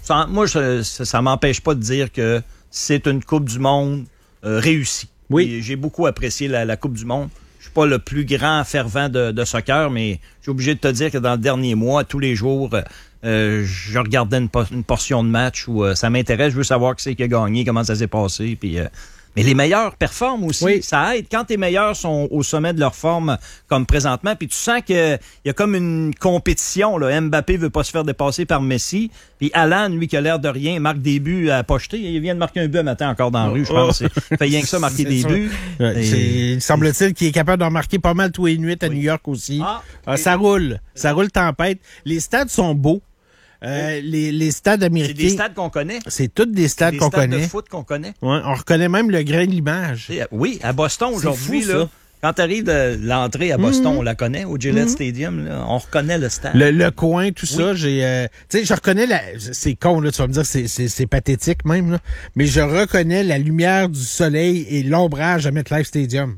Moi, ça m'empêche pas de dire que c'est une Coupe du Monde réussie. Oui. Et j'ai beaucoup apprécié la Coupe du Monde. Je suis pas le plus grand fervent de soccer, mais je suis obligé de te dire que dans le dernier mois, tous les jours, je regardais une portion de match où ça m'intéresse. Je veux savoir qui c'est qui a gagné, comment ça s'est passé. Puis, mais les meilleurs performent aussi. Oui. Ça aide. Quand tes meilleurs sont au sommet de leur forme, comme présentement, puis tu sens qu'il y a comme une compétition. Là. Mbappé veut pas se faire dépasser par Messi. Puis Alan, lui, qui a l'air de rien, marque des buts à pocheter. Il vient de marquer un but un matin encore dans la rue, je pense. Il fait rien que ça, marquer des buts. Il semble-t-il qu'il est capable d'en marquer pas mal tous les nuits à New York aussi. Ça roule. Ça roule tempête. Les stades sont beaux. Les stades américains. C'est des stades qu'on connaît. C'est tous des stades qu'on connaît. Des stades de foot qu'on connaît. Ouais, on reconnaît même le grain de l'image. Oui, à Boston aujourd'hui, fou, là. Quand tu arrives de l'entrée à Boston, on la connaît, au Gillette Stadium, là, on reconnaît le stade. Le coin, tout ça, j'ai... tu sais, je reconnais c'est con, là, tu vas me dire, c'est pathétique même, là, mais je reconnais la lumière du soleil et l'ombrage à MetLife Stadium.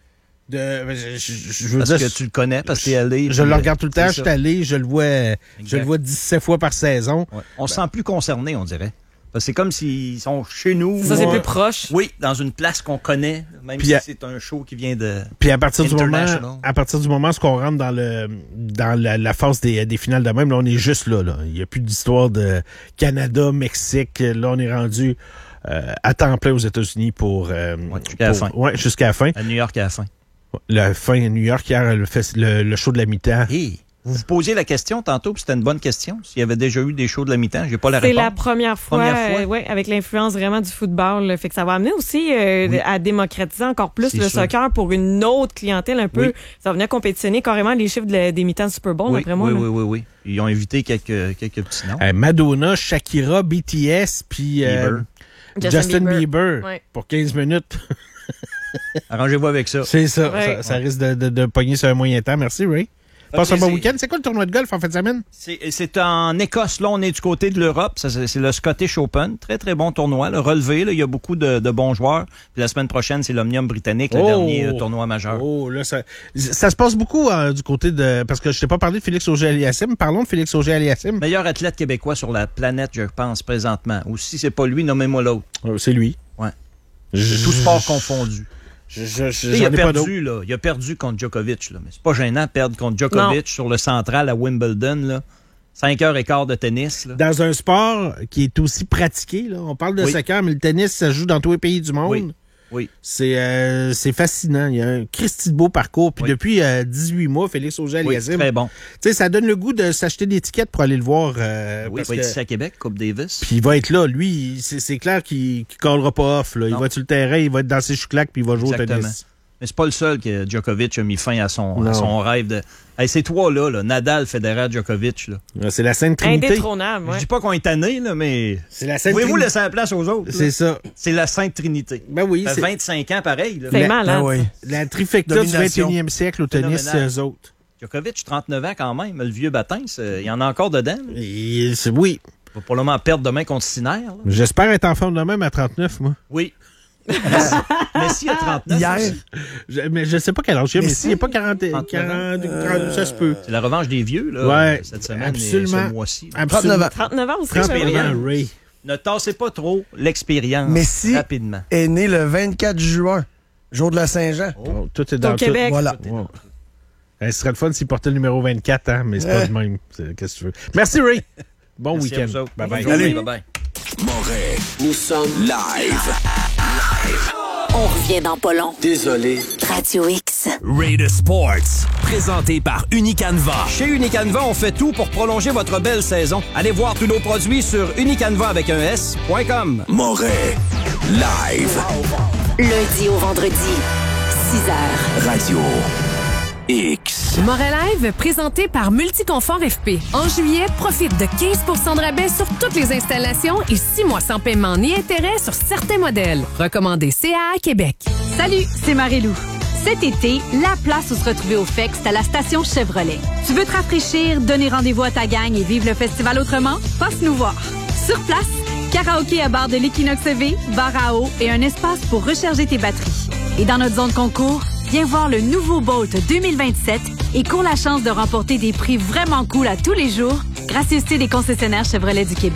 Je veux parce dire, que tu le connais, parce que t'es allé. Je le regarde tout le temps, je suis allé, je le vois 17 fois par saison. Ouais. On se sent plus concerné, on dirait. Parce que c'est comme s'ils sont chez nous. Ça, c'est plus proche. Oui, dans une place qu'on connaît, même puis si c'est un show qui vient de. Puis à partir du moment où on rentre dans la phase des finales de même, là, on est juste là. Il n'y a plus d'histoire de Canada, Mexique. Là, on est rendu à temps plein aux États-Unis jusqu'à la fin. Ouais, jusqu'à la fin. À New York à la fin. La fin à New York, hier, le show de la mi-temps. Hey, vous vous posiez la question tantôt, puis c'était une bonne question. S'il y avait déjà eu des shows de la mi-temps, j'ai pas la réponse. C'est la première fois. Ouais, avec l'influence vraiment du football. Là. Fait que ça va amener aussi à démocratiser encore plus le soccer pour une autre clientèle un peu. Oui. Ça va venir compétitionner carrément les chiffres des mi-temps du Super Bowl, après moi. Oui. Ils ont invité quelques petits noms. Madonna, Shakira, BTS, puis Justin Bieber. Ouais. Pour 15 minutes. Arrangez-vous avec ça. C'est ça. Ouais. Ça risque de pogner sur un moyen temps. Merci, Ray. Passe un bon week-end. C'est quoi le tournoi de golf en fin de semaine? C'est en Écosse. Là, on est du côté de l'Europe. C'est le Scottish Open. Très, très bon tournoi. Le relevé, là, il y a beaucoup de bons joueurs. Puis la semaine prochaine, c'est l'Omnium britannique, le dernier tournoi majeur. Là, ça se passe beaucoup du côté de... Parce que je t'ai pas parlé de Félix Auger-Aliassime. Parlons de Félix Auger-Aliassime. Meilleur athlète québécois sur la planète, je pense, présentement. Ou si c'est pas lui, nommez-moi l'autre. C'est lui. Ouais. Tout sport confondu. Il a perdu contre Djokovic, là. Mais c'est pas gênant de perdre contre Djokovic sur le central à Wimbledon, là. 5h15 de tennis. Là. Dans un sport qui est aussi pratiqué, là. On parle de soccer, mais le tennis, ça joue dans tous les pays du monde. Oui. C'est fascinant. Il y a un Christy de beau parcours. Puis depuis 18 mois, Félix Auger-Aliassime. Très bon. Tu sais, ça donne le goût de s'acheter des tickets pour aller le voir. Il va être ici à Québec, Coupe Davis. Puis il va être là. Lui, c'est clair qu'il ne collera pas off. Là. Il va être sur le terrain, il va être dans ses chouclacs, puis il va jouer au tennis. Mais c'est pas le seul que Djokovic a mis fin à son rêve de... Hey, ces trois-là, Nadal, Federer, Djokovic. Là. C'est la Sainte Trinité. Indétrônable, Je dis pas qu'on est tanné, là, mais... C'est la Sainte Trinité. Pouvez-vous laisser la place aux autres? C'est ça. C'est la Sainte Trinité. Ben oui. Ça fait 25 ans pareil. Là. C'est malade. Ben oui. La trifecta du 21e siècle au tennis, c'est eux autres. Djokovic, 39 ans quand même. Le vieux bâtin, il y en a encore dedans. Oui. Il va probablement perdre demain contre Sinner. Là. J'espère être en forme de même à 39, moi. Oui. Messi a 39. Hier. Mais je sais pas quel âge il y a. Messi n'est pas 40, ça se peut. C'est la revanche des vieux, là, cette semaine absolument. et ce mois-ci. 39 ans aussi. 31 ans, Ray. Ne tassez pas trop l'expérience Messi rapidement. Est né le 24 juin, jour de la Saint-Jean. Tout est dans au Québec. Voilà. Ce serait le fun s'il portait le numéro 24, hein, mais c'est pas le même. Qu'est-ce que tu veux? Merci, Ray. Bon week-end. Bye-bye. Bye-bye. Moret, nous sommes live. On revient dans pas long. Désolé. Radio X. Raider Sports, présenté par Unicanva. Chez Unicanva, on fait tout pour prolonger votre belle saison. Allez voir tous nos produits sur unicanva avec un S.com. Moret, live. Lundi au vendredi, 6h. Radio X. Moret Live, présenté par Multiconfort FP. En juillet, profite de 15% de rabais sur toutes les installations et 6 mois sans paiement ni intérêt sur certains modèles. Recommandé CAA Québec. Salut, c'est Marie-Lou. Cet été, la place où se retrouver au FEX, c'est à la station Chevrolet. Tu veux te rafraîchir, donner rendez-vous à ta gang et vivre le festival autrement? Passe nous voir. Sur place, karaoké à bar de l'Equinox EV, bar à eau et un espace pour recharger tes batteries. Et dans notre zone concours, viens voir le nouveau Bolt 2027 et cours la chance de remporter des prix vraiment cool à tous les jours, gracieuseté des concessionnaires Chevrolet du Québec.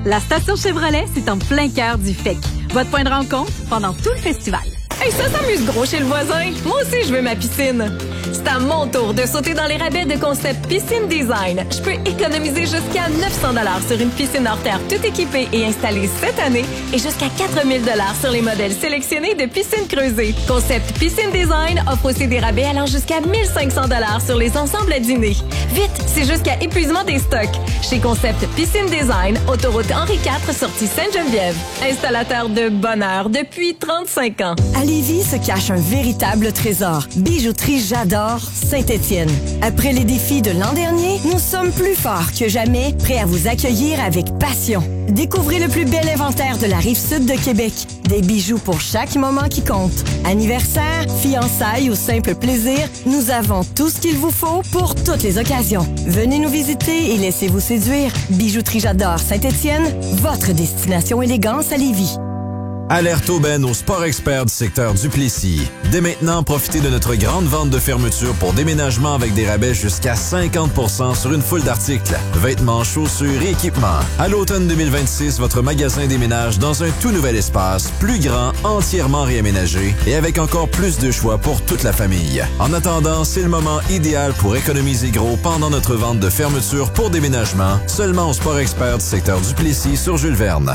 La station Chevrolet, c'est en plein cœur du FEC. Votre point de rencontre pendant tout le festival. Hey, ça s'amuse gros chez le voisin. Moi aussi, je veux ma piscine. C'est à mon tour de sauter dans les rabais de Concept Piscine Design. Je peux économiser jusqu'à 900 $ sur une piscine hors terre toute équipée et installée cette année et jusqu'à 4000 $ sur les modèles sélectionnés de piscines creusées. Concept Piscine Design offre aussi des rabais allant jusqu'à 1500 $ sur les ensembles à dîner. Vite, c'est jusqu'à épuisement des stocks. Chez Concept Piscine Design, autoroute Henri IV, sortie Sainte-Geneviève. Installateur de bonheur depuis 35 ans. À Lévis se cache un véritable trésor. Bijouterie J'adore Saint-Étienne. Après les défis de l'an dernier, nous sommes plus forts que jamais, prêts à vous accueillir avec passion. Découvrez le plus bel inventaire de la Rive-Sud de Québec. Des bijoux pour chaque moment qui compte. Anniversaire, fiançailles ou simple plaisir, nous avons tout ce qu'il vous faut pour toutes les occasions. Venez nous visiter et laissez-vous séduire. Bijouterie J'adore Saint-Étienne, votre destination élégance à Lévis. Alerte aubaine au Sport Expert du secteur Duplessis. Dès maintenant, profitez de notre grande vente de fermeture pour déménagement avec des rabais jusqu'à 50% sur une foule d'articles. Vêtements, chaussures et équipements. À l'automne 2026, votre magasin déménage dans un tout nouvel espace, plus grand, entièrement réaménagé et avec encore plus de choix pour toute la famille. En attendant, c'est le moment idéal pour économiser gros pendant notre vente de fermeture pour déménagement, seulement au Sport Expert du secteur Duplessis sur Jules Verne.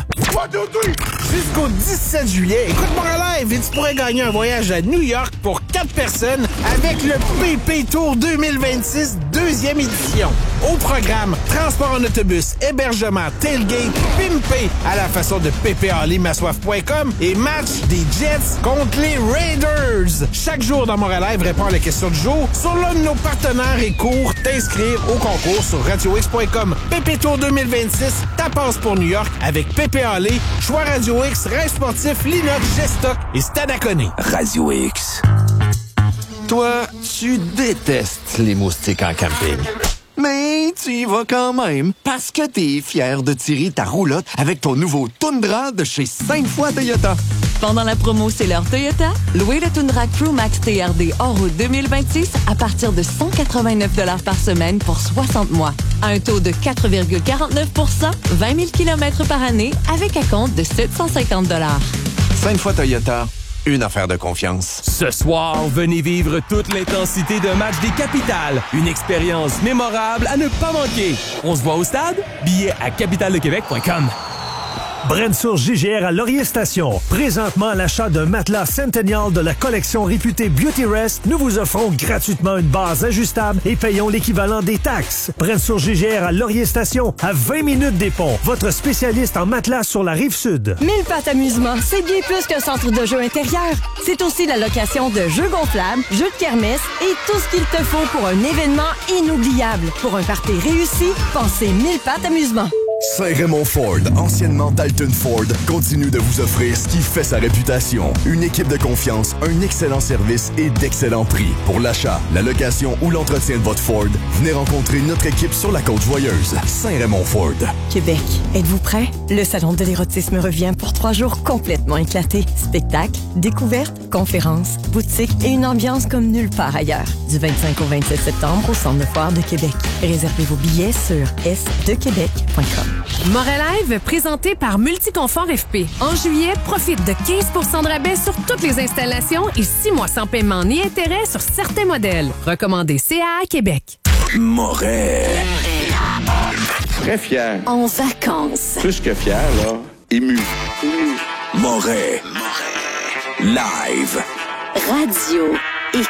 Jusqu'au 17 juillet, écoute-moi en live et tu pourrais gagner un voyage à New York pour 4 personnes avec le PP Tour 2026 2e édition. Au programme, transport en autobus, hébergement, tailgate, pimpé à la façon de ppalimassoif.com et match des Jets contre les Raiders. Chaque jour dans Montréal Live, réponds à la question du jour sur l'un de nos partenaires et cours. T'inscrire au concours sur radiox.com. PP Tour 2026, ta passe pour New York avec PPALé, Choix Radio X, Rêve Sportif, Linox, Gestock et Stade à Coné. Radio X. Toi, tu détestes les moustiques en camping. Mais tu y vas quand même parce que t'es fier de tirer ta roulotte avec ton nouveau Tundra de chez 5 fois Toyota. Pendant la promo C'est l'heure Toyota, louez le Tundra Crew Max TRD hors route 2026 à partir de 189 $ par semaine pour 60 mois. À un taux de 4,49 %, 20 000 km par année avec acompte de 750 $. 5 fois Toyota. Une affaire de confiance. Ce soir, venez vivre toute l'intensité d'un match des Capitales. Une expérience mémorable à ne pas manquer. On se voit au stade? Billets à capitaldequebec.com. Brensour JGR à Laurier Station. Présentement, à l'achat d'un matelas Centennial de la collection réputée Beauty Rest, nous vous offrons gratuitement une base ajustable et payons l'équivalent des taxes. Brensour JGR à Laurier Station, à 20 minutes des ponts. Votre spécialiste en matelas sur la Rive-Sud. Mille Pattes Amusement, c'est bien plus qu'un centre de jeux intérieur. C'est aussi la location de jeux gonflables, jeux de kermesse et tout ce qu'il te faut pour un événement inoubliable. Pour un party réussi, pensez Mille Pattes Amusement. Saint-Raymond Ford, anciennement Dalton Ford, continue de vous offrir ce qui fait sa réputation. Une équipe de confiance, un excellent service et d'excellents prix. Pour l'achat, la location ou l'entretien de votre Ford, venez rencontrer notre équipe sur la Côte-Joyeuse. Saint-Raymond Ford. Québec, êtes-vous prêts? Le Salon de l'érotisme revient pour 3 jours complètement éclatés. Spectacles, découvertes, conférences, boutiques et une ambiance comme nulle part ailleurs. Du 25 au 27 septembre au Centre de foire de Québec. Réservez vos billets sur sdequebec.com. Montréal Live, présenté par Multiconfort FP. En juillet, profite de 15 % de rabais sur toutes les installations et 6 mois sans paiement ni intérêt sur certains modèles. Recommandé CA Québec. Montréal. Très fier. En vacances. Plus que fier, là. Ému. Montréal. Live. Radio X.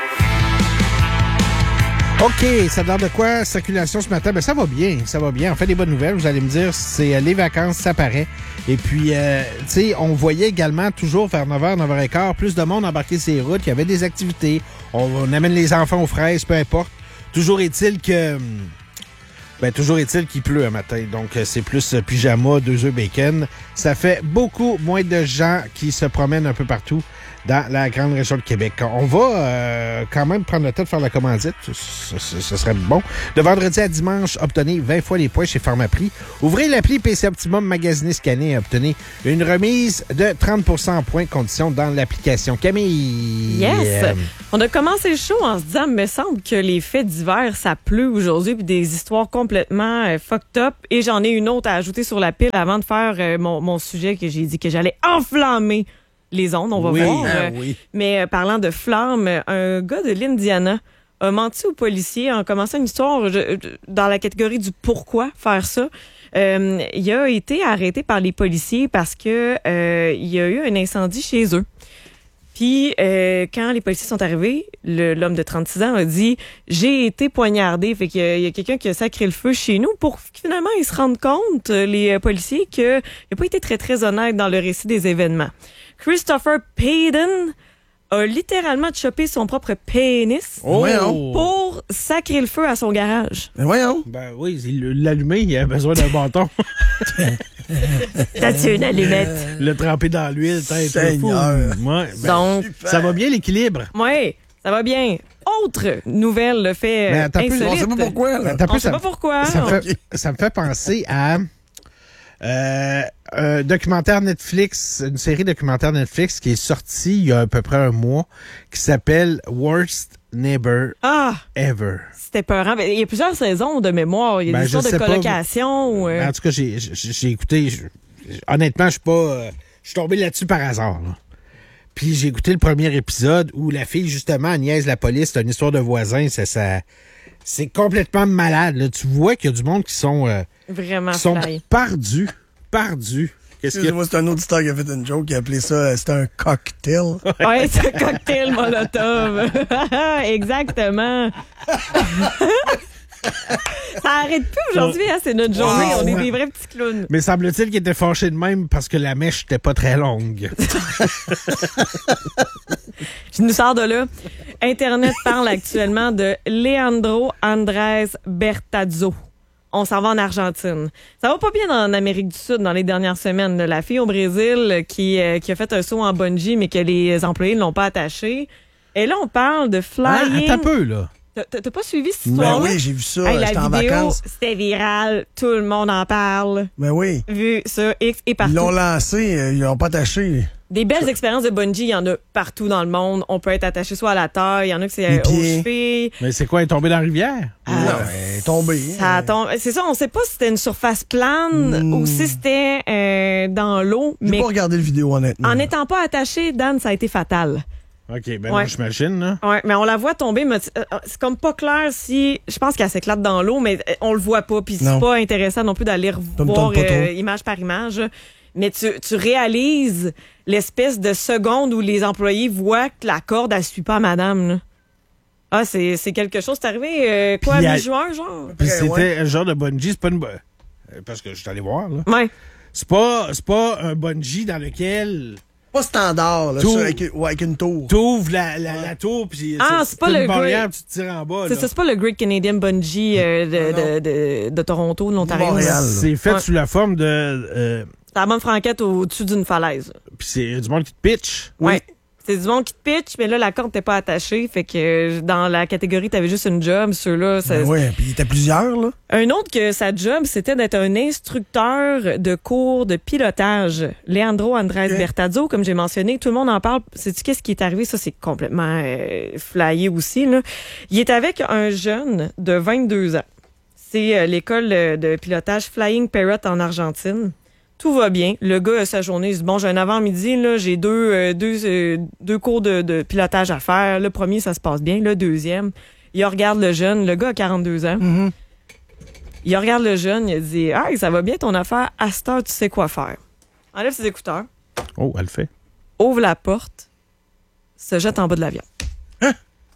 OK, ça donne de quoi? Circulation ce matin? Ben, ça va bien, ça va bien. On fait des bonnes nouvelles, vous allez me dire, c'est les vacances, ça paraît. Et puis, tu sais, on voyait également toujours vers 9h, 9h15, plus de monde embarqué sur les routes, il y avait des activités. On amène les enfants aux fraises, peu importe. Toujours est-il qu'il pleut un matin. Donc, c'est plus pyjama, 2 œufs bacon. Ça fait beaucoup moins de gens qui se promènent un peu partout dans la grande région de Québec. On va quand même prendre le temps de faire la commandite. Ce serait bon. De vendredi à dimanche, obtenez 20 fois les points chez Pharmaprix. Ouvrez l'appli PC Optimum, magasinez, scannez et obtenez une remise de 30% en points, conditions dans l'application. Camille! Yes! On a commencé le show en se disant, il me semble que les faits divers, ça pleut aujourd'hui, puis des histoires complètement fucked up. Et j'en ai une autre à ajouter sur la pile avant de faire mon sujet que j'ai dit que j'allais enflammer les ondes, on va voir. Mais parlant de flammes, un gars de l'Indiana a menti aux policiers en commençant une histoire dans la catégorie du pourquoi faire ça. Il a été arrêté par les policiers parce que il y a eu un incendie chez eux. Puis, quand les policiers sont arrivés, l'homme de 36 ans a dit « J'ai été poignardé ». Fait qu'il y a quelqu'un qui a sacré le feu chez nous pour que finalement ils se rendent compte, les policiers, qu'il n'a pas été très, très honnête dans le récit des événements. Christopher Payden a littéralement chopé son propre pénis pour sacrer le feu à son garage. Mais voyons. Ben oui, il l'a allumé, il a besoin d'un bâton. T'as-tu une allumette? Le tremper dans l'huile, t'es fou. Ouais, donc, ça va bien l'équilibre. Oui, ça va bien. Autre nouvelle, le fait insolite. On sait pas pourquoi. On sait pas pourquoi. Ça me fait penser à un documentaire Netflix, une série documentaire Netflix qui est sortie il y a à peu près un mois, qui s'appelle Worst Neighbor Ever. C'était peurant. Il y a plusieurs saisons de mémoire. Il y a des histoires de colocation. En tout cas, j'ai écouté. Honnêtement, je suis tombé là-dessus par hasard. Là. Puis j'ai écouté le premier épisode où la fille, justement, niaise la police. C'est une histoire de voisins. C'est complètement malade. Là. Tu vois qu'il y a du monde qui sont vraiment perdus. Excusez-moi, c'est un auditeur qui a fait une joke qui a appelé ça, c'était un cocktail. Oui, c'est un cocktail Molotov. Exactement. Ça arrête plus aujourd'hui, hein, c'est notre journée. On est des vrais petits clowns. Mais semble-t-il qu'il était fâché de même parce que la mèche n'était pas très longue. Je nous sors de là. Internet parle actuellement de Leandro Andrés Bertazzo. On s'en va en Argentine. Ça va pas bien en Amérique du Sud dans les dernières semaines. La fille au Brésil qui a fait un saut en bungee, mais que les employés ne l'ont pas attaché. Et là, on parle de flying. Attends un peu, là. T'as pas suivi cette histoire-là? Ben oui, j'ai vu ça. J'étais en vacances. La vidéo, c'était viral. Tout le monde en parle. Ben oui. Vu sur X et partout. Ils l'ont lancé, ils l'ont pas attaché. Des belles expériences de bungee, il y en a partout dans le monde. On peut être attaché soit à la terre, il y en a que c'est aux chevilles. Mais c'est quoi, elle est tombée dans la rivière? Non, elle est tombée. C'est ça, on sait pas si c'était une surface plane ou si c'était dans l'eau. J'ai pas regardé le vidéo, honnêtement. En n'étant pas attaché, Dan, ça a été fatal. OK, ben non, j'imagine, là. Ouais, mais on la voit tomber, mais c'est comme pas clair si... Je pense qu'elle s'éclate dans l'eau, mais on le voit pas, puis c'est pas intéressant non plus d'aller revoir image par image. Mais tu réalises l'espèce de seconde où les employés voient que la corde, elle suit pas madame, là. Ah, c'est quelque chose. C'est arrivé, mi-juin, genre? Puis c'était un genre de bungee, c'est pas une... Parce que je suis allé voir, là. Ouais. C'est pas un bungee dans lequel... Pas standard, là, avec une tour. T'ouvres la tour, puis c'est pas le barrière, puis tu te tires en bas. C'est pas le Great Canadian Bungee de Toronto, de l'Ontario. C'est fait sous la forme de... C'est la bonne franquette au-dessus d'une falaise. Puis c'est du monde qui te pitch. Oui. C'est du monde qui te pitch, mais là, la corde t'es pas attachée. Fait que dans la catégorie, t'avais juste une job. Ceux-là, oui, puis il était plusieurs, là. Un autre que sa job, c'était d'être un instructeur de cours de pilotage. Leandro Andrés Bertazzo, comme j'ai mentionné, tout le monde en parle. Sais-tu qu'est-ce qui est arrivé? Ça, c'est complètement flyé aussi, là. Il est avec un jeune de 22 ans. C'est l'école de pilotage Flying Parrot en Argentine. Tout va bien. Le gars a sa journée. Il dit, bon, j'ai un avant-midi, là, j'ai deux cours de pilotage à faire. Le premier, ça se passe bien. Le deuxième, il regarde le jeune. Le gars a 42 ans. Mm-hmm. Il regarde le jeune. Il a dit, hey, ça va bien ton affaire. À cette heure, tu sais quoi faire. Enlève ses écouteurs. Oh, elle le fait. Ouvre la porte. Se jette en bas de l'avion. Hein?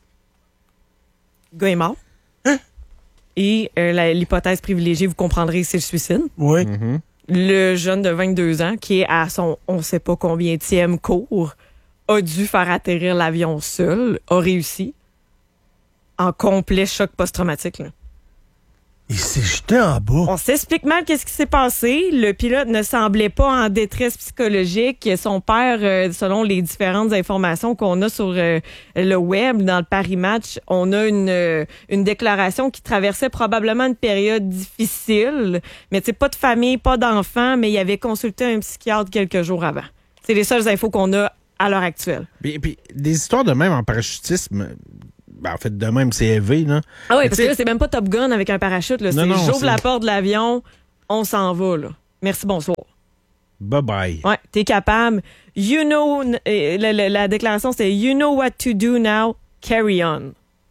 Le gars est mort. Hein? Et l'hypothèse privilégiée, vous comprendrez, c'est le suicide. Oui. Mm-hmm. Le jeune de 22 ans, qui est à son on sait pas combienième cours, a dû faire atterrir l'avion seul, a réussi, en complet choc post-traumatique. Là. Il s'est jeté en bas. On s'explique mal qu'est-ce qui s'est passé. Le pilote ne semblait pas en détresse psychologique. Son père, selon les différentes informations qu'on a sur le web, dans le Paris Match, on a une déclaration qui traversait probablement une période difficile. Mais tu sais, pas de famille, pas d'enfant, mais il avait consulté un psychiatre quelques jours avant. C'est les seules infos qu'on a à l'heure actuelle. Puis des histoires de même en parachutisme... Ben, en fait, de même, c'est élevé, là. Ah oui, parce que là, c'est même pas Top Gun avec un parachute. Là. Non, j'ouvre la porte de l'avion, on s'en va, là. Merci, bonsoir. Bye-bye. Ouais, t'es capable. You know, la déclaration, c'est « You know what to do now, carry on ».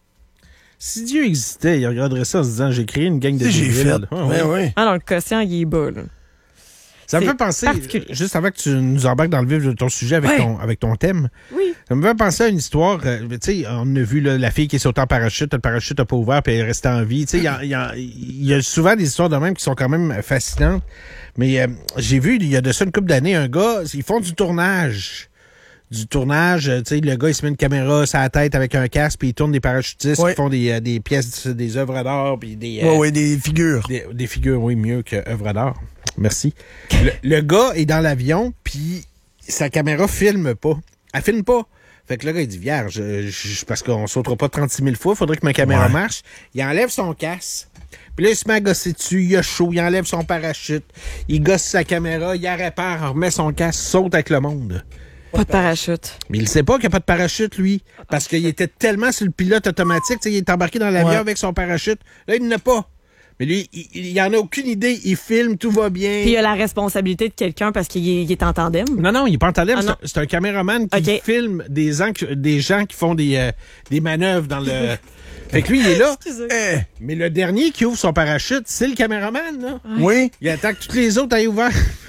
Si Dieu existait, il regarderait ça en se disant « J'ai créé une gang de débiles. » Oui. Ah non, le quotient, il est bas, là. Ça me fait penser, juste avant que tu nous embarques dans le vif de ton sujet avec ton thème, ça me fait penser à une histoire. Tu sais, on a vu là, la fille qui est sautée en parachute, le parachute n'a pas ouvert puis elle est restée en vie. Tu sais, il y a souvent des histoires de même qui sont quand même fascinantes. Mais j'ai vu, il y a de ça une couple d'années, un gars, ils font du tournage. Tu sais, le gars, il se met une caméra sur la tête avec un casque puis il tourne des parachutistes qui font des pièces, des œuvres d'art puis des... des figures. Des figures, oui, mieux que œuvres d'art. Merci. Le gars est dans l'avion, puis sa caméra filme pas. Elle filme pas. Fait que le gars, il dit, vierge, parce qu'on sautera pas 36 000 fois, faudrait que ma caméra marche. Il enlève son casque. Puis là, il se met à gosser dessus, il a chaud, il enlève son parachute. Il gosse sa caméra, il la répare, remet son casque, saute avec le monde. Pas de parachute. Mais il sait pas qu'il n'y a pas de parachute, lui. Parce qu'il était tellement sur le pilote automatique, il est embarqué dans l'avion avec son parachute. Là, il n'en a pas. Mais lui, il en a aucune idée. Il filme, tout va bien. Puis il a la responsabilité de quelqu'un parce qu'il est en tandem. Non, il n'est pas en tandem. C'est un caméraman qui filme des gens qui font des manœuvres dans le... Fait que lui, il est là. Mais le dernier qui ouvre son parachute, c'est le caméraman, là. Oui. Il attend que tous les autres aient ouvert.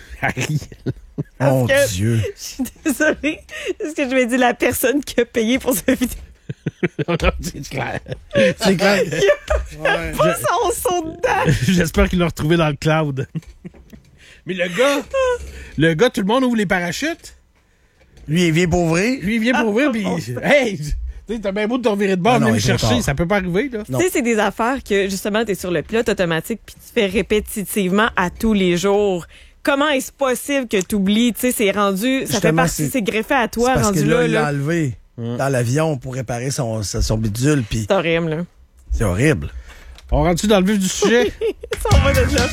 Mon Dieu. Je suis désolée. Est-ce que je vais dire la personne qui a payé pour cette vidéo? C'est clair. C'est clair. Il a pas son saut dedans. J'espère qu'il l'a retrouvé dans le cloud. Mais le gars, tout le monde ouvre les parachutes. Lui, il vient pour ouvrir. Puis hey, t'as bien beau de te revirer de bord, venir me chercher. Ça peut pas arriver, là. Tu sais, c'est des affaires que, justement, t'es sur le pilote automatique puis tu fais répétitivement à tous les jours. Comment est-ce possible que t'oublies? Tu sais, c'est rendu... Ça fait partie, c'est greffé à toi, parce rendu que là. Il l'a enlevé dans l'avion pour réparer son bidule. Puis c'est horrible, là. C'est horrible. On rentre-tu dans le vif du sujet? Ça va de là.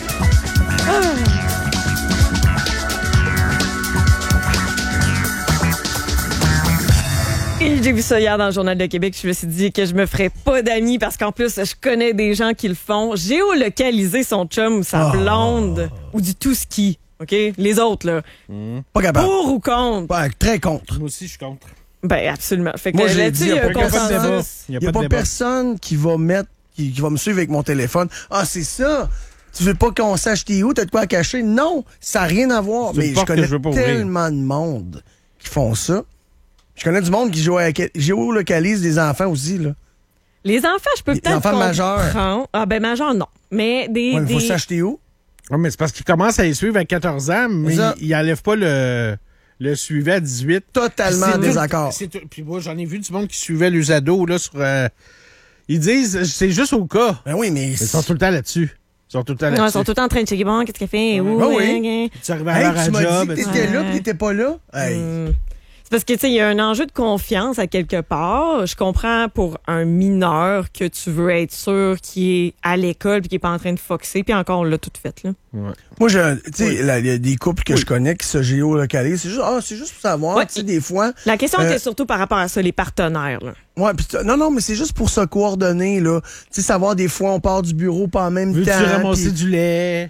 Et j'ai vu ça hier dans le Journal de Québec. Je me suis dit que je me ferais pas d'amis parce qu'en plus, je connais des gens qui le font. Géolocaliser son chum ou sa blonde ou du tout ski. OK? Les autres, là. Pas capable. Pour ou contre? Pas, très contre. Moi aussi, je suis contre. Ben, absolument. Fait que moi, j'ai dit, il y a consensus. Il n'y a pas personne qui va me suivre avec mon téléphone. Ah, c'est ça! Tu veux pas qu'on sache t'es où? T'as de quoi cacher? Non! Ça n'a rien à voir. Mais je connais tellement de monde qui font ça. Je connais du monde qui géolocalise des enfants aussi, là. Les enfants, je peux peut-être comprendre. Les enfants majeurs. Ah, ben, majeurs, non. Mais des... Il faut s'acheter où? Oui, mais c'est parce qu'ils commencent à les suivre à 14 ans, mais ils n'enlèvent pas le suivait à 18. Totalement en désaccord. Puis moi, j'en ai vu du monde qui suivait les ados, là, sur... ils disent, c'est juste au cas. Ben oui, mais... Ils sont tout le temps là-dessus. Non, ils sont tout le temps en train de checker, bon, qu'est-ce qu'elle fait? Oui. Tu arrives à l'heure à job. Tu m'as dit que t'étais là, puis t'étais pas là. Parce que, tu sais, il y a un enjeu de confiance à quelque part. Je comprends pour un mineur que tu veux être sûr qu'il est à l'école puis qu'il est pas en train de foxer. Puis encore, on l'a tout fait, là. Ouais. Moi, tu sais, il y a des couples que je connais qui se géolocalisent. C'est juste pour savoir, tu sais, des fois... La question était surtout par rapport à ça, les partenaires, là. Ouais, pis non, mais c'est juste pour se coordonner, là. Tu sais, savoir, des fois, on part du bureau pas en même temps. Veux-tu ramasser du lait?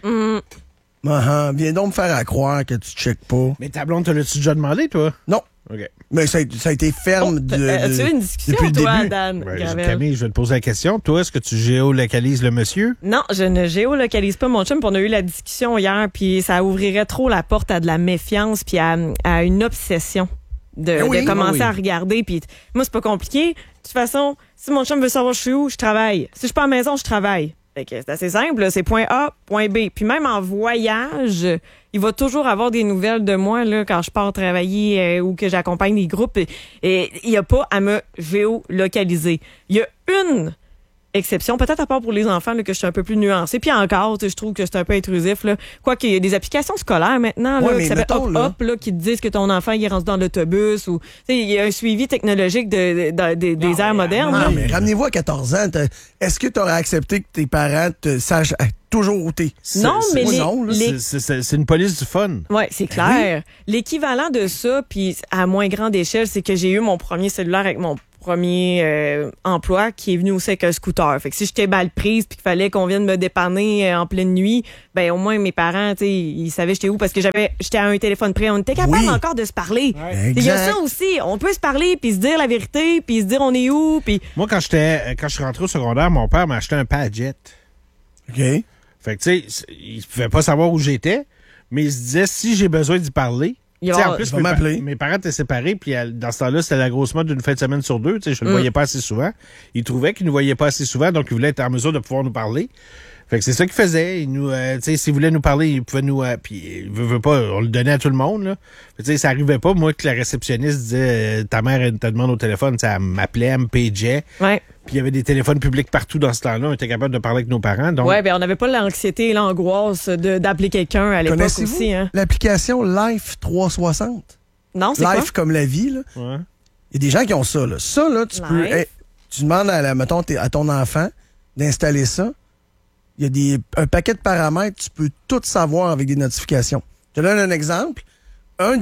Viens donc me faire à croire que tu checkes pas. Mais ta blonde, te l'as-tu déjà demandé, toi? Non. OK. Mais ça a été ferme As-tu eu une discussion, depuis toi, le début? Dan? Camille, je vais te poser la question. Toi, est-ce que tu géolocalises le monsieur? Non, je ne géolocalise pas mon chum. On a eu la discussion hier, puis ça ouvrirait trop la porte à de la méfiance puis à une obsession de commencer à regarder. Puis moi, c'est pas compliqué. De toute façon, si mon chum veut savoir je suis où, je travaille. Si je suis pas à la maison, je travaille. Fait que c'est assez simple, c'est point A, point B. Puis même en voyage, il va toujours avoir des nouvelles de moi là quand je pars travailler ou que j'accompagne des groupes. Et il n'y a pas à me géolocaliser. Il y a une exception, peut-être à part pour les enfants là, que je suis un peu plus nuancée. Puis encore, je trouve que c'est un peu intrusif. Là. Quoi qu'il y a des applications scolaires maintenant là, qui s'appellent Hop là, qui te disent que ton enfant il est rendu dans l'autobus ou il y a un suivi technologique des ères modernes. Non, mais ramenez-vous à 14 ans. Est-ce que tu aurais accepté que tes parents te sachent toujours où t'es? Non, mais c'est une police du fun. Oui, c'est clair. Oui. L'équivalent de ça, puis à moins grande échelle, c'est que j'ai eu mon premier cellulaire avec mon premier emploi qui est venu aussi avec un scooter. Fait que si j'étais mal prise puis qu'il fallait qu'on vienne me dépanner en pleine nuit, ben au moins mes parents, tu sais, ils savaient j'étais où parce que j'étais à un téléphone près. On était capable encore de se parler. Il y a ça aussi. On peut se parler puis se dire la vérité puis se dire on est où. Puis moi quand je suis rentré au secondaire, mon père m'a acheté un Padgett. OK. Fait que tu sais, il pouvait pas savoir où j'étais, mais il se disait si j'ai besoin d'y parler. En plus, mes parents étaient séparés, puis dans ce temps-là, c'était la grosse mode d'une fin de semaine sur deux. Je ne le voyais pas assez souvent. Il trouvait qu'il ne nous voyait pas assez souvent, donc il voulait être en mesure de pouvoir nous parler. Fait que c'est ça qu'il faisait. S'il voulait nous parler, il pouvait nous... puis il veut pas, on le donnait à tout le monde. Là. Fait, ça arrivait pas, moi, que la réceptionniste disait ta mère, elle te demande au téléphone, elle m'appelait, elle me pageait. Ouais. Puis il y avait des téléphones publics partout dans ce temps-là. On était capable de parler avec nos parents. Donc... Oui, on n'avait pas l'anxiété et l'angoisse d'appeler quelqu'un à l'époque aussi. Hein? L'application Life 360? Non, c'est Life comme la vie. Là. Ouais. Il y a des gens qui ont ça. Là. Ça, là, tu demandes à ton enfant d'installer ça. Il y a un paquet de paramètres. Tu peux tout savoir avec des notifications. Je te donne un exemple. Une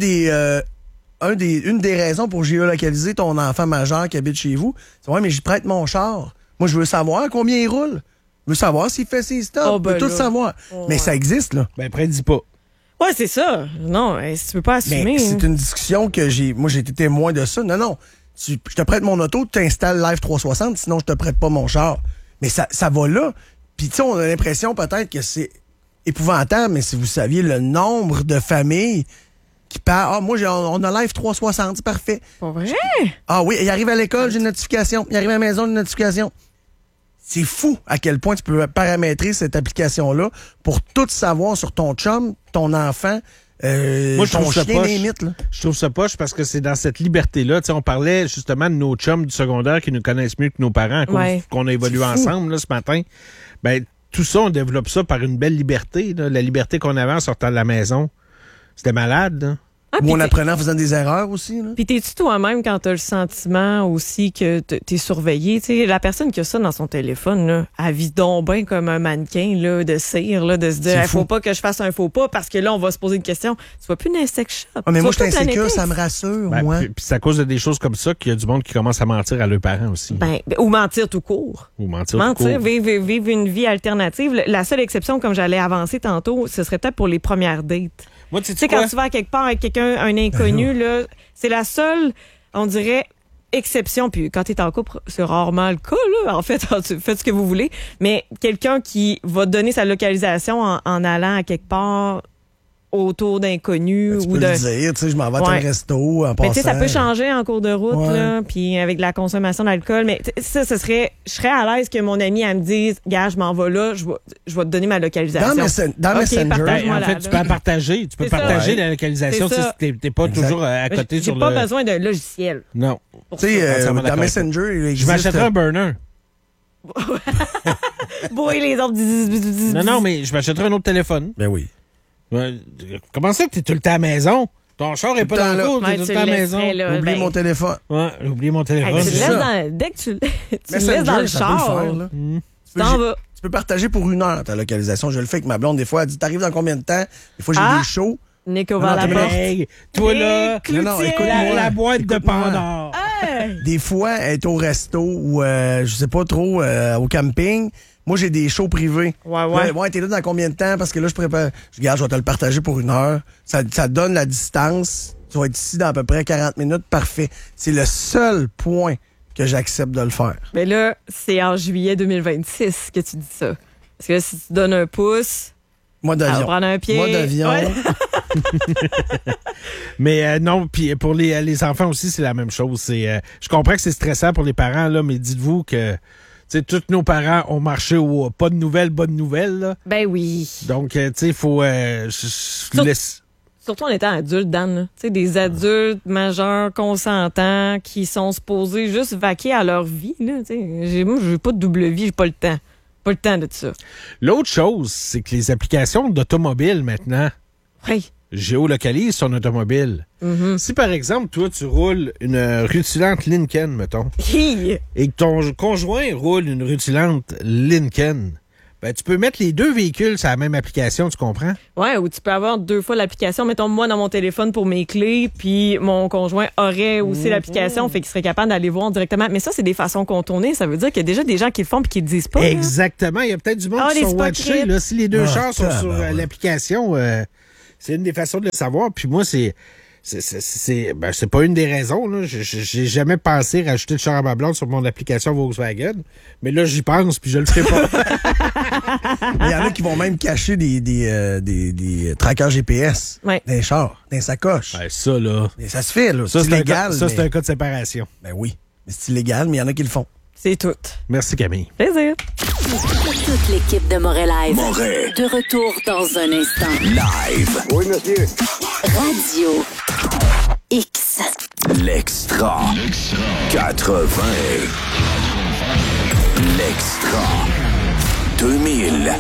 des raisons pour géolocaliser ton enfant majeur qui habite chez vous, c'est mais j'y prête mon char. Moi, je veux savoir combien il roule. Je veux savoir s'il fait ses stops. Je veux tout savoir. Mais ça existe, là. Ben, prête-y pas. Ouais, c'est ça. Non, tu peux pas assumer. Mais c'est une discussion que j'ai été témoin de ça. Non. Je te prête mon auto, tu t'installes Live 360, sinon je te prête pas mon char. Mais ça va là. Puis, tu sais, on a l'impression peut-être que c'est épouvantable, mais si vous saviez le nombre de familles qui parlent, on a Live 360, c'est parfait. Pas vrai? Ah oui, il arrive à l'école, j'ai une notification. Il arrive à la maison, une notification. C'est fou à quel point tu peux paramétrer cette application-là pour tout savoir sur ton chum, ton enfant, moi, je trouve ça poche. Limite, là. Je trouve ça poche parce que c'est dans cette liberté-là. T'sais, on parlait justement de nos chums du secondaire qui nous connaissent mieux que nos parents, qu'on a évolué ensemble là, ce matin. Ben, tout ça, on développe ça par une belle liberté. Là. La liberté qu'on avait en sortant de la maison. C'était malade, là. Ou en apprenant en faisant des erreurs aussi. Là. Puis t'es-tu toi-même quand t'as le sentiment aussi que t'es surveillé? T'sais, la personne qui a ça dans son téléphone, là, elle vit donc bien comme un mannequin là, de cire, là, de se dire faut pas que je fasse un faux pas parce que là, on va se poser une question. Tu vas plus dans un sex shop. Mais moi, je suis insécure, ça me rassure, moi. Puis c'est à cause de des choses comme ça qu'il y a du monde qui commence à mentir à leurs parents aussi. Ou mentir tout court. Vivre une vie alternative. La seule exception, comme j'allais avancer tantôt, ce serait peut-être pour les premières dates. Moi, tu sais, quand tu vas à quelque part avec quelqu'un, un inconnu, là, c'est la seule, on dirait, exception. Puis quand tu es en couple, c'est rarement le cas, là. En fait, faites ce que vous voulez. Mais quelqu'un qui va te donner sa localisation en allant à quelque part autour d'inconnus. Tu peux le dire, tu sais, je m'en vais à un resto en passant. Mais tu sais, ça peut changer en cours de route, là, puis avec la consommation d'alcool. Mais ça, je serais à l'aise que mon ami, elle me dise, gars, je m'en vais là, je vais te donner ma localisation. Dans Messenger, en fait, tu peux la partager. Tu peux partager la localisation si t'es pas toujours à côté sur le... J'ai pas besoin d'un logiciel. Non. Tu sais, dans Messenger, je m'achèterais un burner. Boy, les autres... Non, mais je m'achèterais un autre téléphone. Ben oui. Comment ça que t'es tout le temps à la maison? Ton char est pas dans le cours, t'es tout le temps à la maison. Oublie mon téléphone. Ouais, oublie mon téléphone. Dès que tu le laisses dans le char, tu t'en vas. Tu peux partager pour 1 heure ta localisation. Je le fais avec ma blonde. Des fois, elle dit, t'arrives dans combien de temps? Des fois, j'ai des shows. Nico va à la porte. Toi, là, écoute-moi. La boîte de Pandore. Des fois, elle est au resto ou, je sais pas trop, au camping. Moi, j'ai des shows privés. Ouais, t'es là dans combien de temps? Parce que là, je prépare. Je vais te le partager pour 1 heure. Ça donne la distance. Tu vas être ici dans à peu près 40 minutes. Parfait. C'est le seul point que j'accepte de le faire. Mais là, c'est en juillet 2026 que tu dis ça. Parce que si tu donnes un pouce... Moi d'avion. Ça va prendre un pied. Moi d'avion. Ouais. Mais non, puis pour les enfants aussi, c'est la même chose. Je comprends que c'est stressant pour les parents, là, mais dites-vous que... T'sais, tous nos parents ont marché au pas de nouvelles, bonne nouvelle. Là. Ben oui. Donc, tu sais, il faut... Surtout en étant adulte, Dan. Tu sais, des adultes majeurs, consentants, qui sont supposés juste vaquer à leur vie. Là, moi, je veux pas de double vie, j'ai pas le temps. Pas le temps de ça. L'autre chose, c'est que les applications d'automobile maintenant géolocalisent son automobile. Mm-hmm. Si, par exemple, toi, tu roules une rutilante Lincoln, mettons, et que ton conjoint roule une rutilante Lincoln, ben, tu peux mettre les deux véhicules sur la même application, tu comprends? Ouais, ou tu peux avoir 2 fois l'application. Mettons, moi, dans mon téléphone pour mes clés, puis mon conjoint aurait aussi l'application, fait qu'il serait capable d'aller voir directement. Mais ça, c'est des façons contournées. Ça veut dire qu'il y a déjà des gens qui le font puis qui le disent pas. Exactement. Il y a peut-être du monde qui sont watchés. Là, si les deux chars sont sur l'application, c'est une des façons de le savoir. Puis moi, c'est pas une des raisons. Là. J'ai jamais pensé rajouter le char à ma blonde sur mon application Volkswagen. Mais là, j'y pense, puis je le ferai pas. Il y en a qui vont même cacher des trackers GPS dans les chars, dans les sacoches. Ben, ça, là. Mais ça se fait, là. Ça, c'est illégal. C'est un cas de séparation. Ben oui. Mais c'est illégal, mais il y en a qui le font. C'est tout. Merci, Camille. Plaisir. Toute l'équipe de Moret Live. Moret. De retour dans un instant. Live. Oui, monsieur. Radio X. L'Extra. 80. L'Extra. 2000.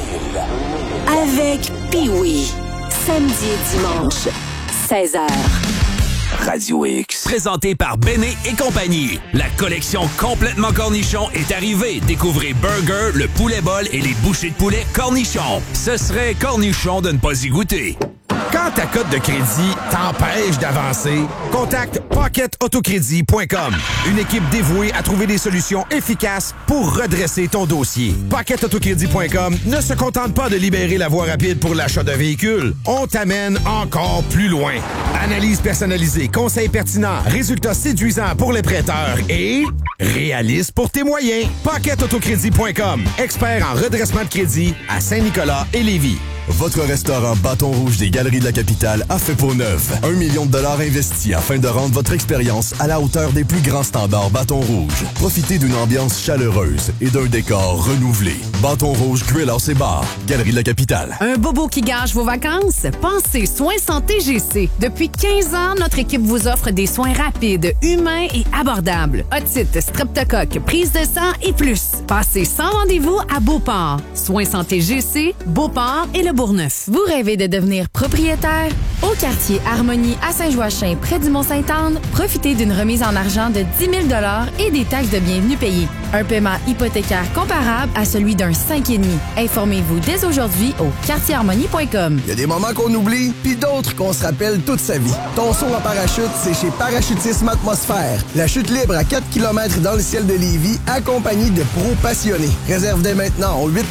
Avec Pee-Wee. Samedi et dimanche, 16h. Radio X. Présenté par Béné et compagnie. La collection complètement cornichon est arrivée. Découvrez Burger, le poulet bol et les bouchées de poulet cornichon. Ce serait cornichon de ne pas y goûter. Quand ta cote de crédit t'empêche d'avancer, contacte PocketAutoCrédit.com. Une équipe dévouée à trouver des solutions efficaces pour redresser ton dossier. PocketAutoCrédit.com ne se contente pas de libérer la voie rapide pour l'achat d'un véhicule. On t'amène encore plus loin. Analyse personnalisée, conseils pertinents, résultats séduisants pour les prêteurs et réaliste pour tes moyens. PocketAutoCrédit.com. Expert en redressement de crédit à Saint-Nicolas et Lévis. Votre restaurant Bâton Rouge des Galeries de la Capitale a fait peau neuve. 1 million de dollars investis afin de rendre votre expérience à la hauteur des plus grands standards Bâton Rouge. Profitez d'une ambiance chaleureuse et d'un décor renouvelé. Bâton Rouge Grill House et Bar, Galerie de la Capitale. Un bobo qui gâche vos vacances? Pensez Soins Santé GC. Depuis 15 ans, notre équipe vous offre des soins rapides, humains et abordables. Otite, streptocoque, prise de sang et plus. Passez sans rendez-vous à Beauport. Soins Santé GC, Beauport et le Bourgneuf. Vous rêvez de devenir propriétaire? Au quartier Harmonie à Saint-Joachim, près du Mont-Sainte-Anne, profitez d'une remise en argent de 10 000 $ et des taxes de bienvenue payées. Un paiement hypothécaire comparable à celui d'un 5,5. Informez-vous dès aujourd'hui au quartierharmonie.com. Il y a des moments qu'on oublie, puis d'autres qu'on se rappelle toute sa vie. Ton saut en parachute, c'est chez Parachutisme Atmosphère. La chute libre à 4 km dans le ciel de Lévis, accompagnée de pros passionnés. Réserve dès maintenant au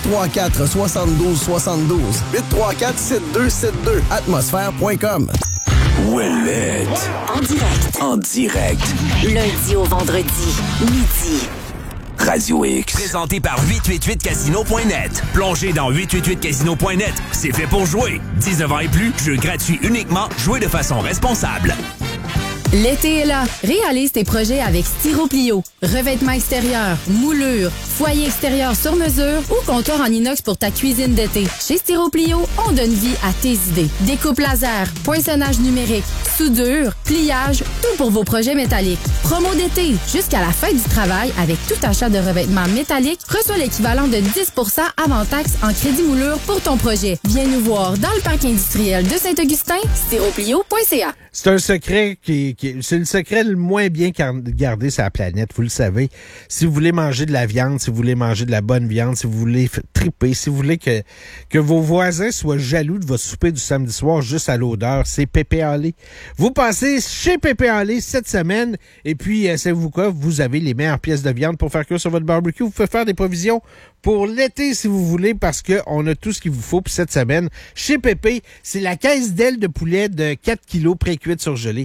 834-7272. 834-7272. Atmosphère.com. Ouellette. En direct. Lundi au vendredi, midi. Radio X. Présenté par 888casino.net. Plongez dans 888casino.net. C'est fait pour jouer. 19 ans et plus, jeu gratuit uniquement. Jouez de façon responsable. L'été est là. Réalise tes projets avec Styroplio. Revêtement extérieur, moulure, foyer extérieur sur mesure ou comptoir en inox pour ta cuisine d'été. Chez Styroplio, on donne vie à tes idées. Découpe laser, poinçonnage numérique, soudure, pliage, tout pour vos projets métalliques. Promo d'été, jusqu'à la fin du travail, avec tout achat de revêtements métalliques, reçois l'équivalent de 10 % avant taxe en crédit moulure pour ton projet. Viens nous voir dans le parc industriel de Saint-Augustin, styroplio.ca. C'est un secret c'est le secret le moins bien gardé sur la planète, vous le savez. Si vous voulez manger de la viande, si vous voulez manger de la bonne viande, si vous voulez triper, si vous voulez que vos voisins soient jaloux de votre souper du samedi soir juste à l'odeur, c'est Pépé Allé. Vous passez chez Pépé Allé cette semaine et puis, savez-vous quoi? Vous avez les meilleures pièces de viande pour faire cuire sur votre barbecue. Vous pouvez faire des provisions pour l'été si vous voulez parce qu'on a tout ce qu'il vous faut pour cette semaine. Chez Pépé, c'est la caisse d'ailes de poulet de 4 kilos pré-cuites surgelées.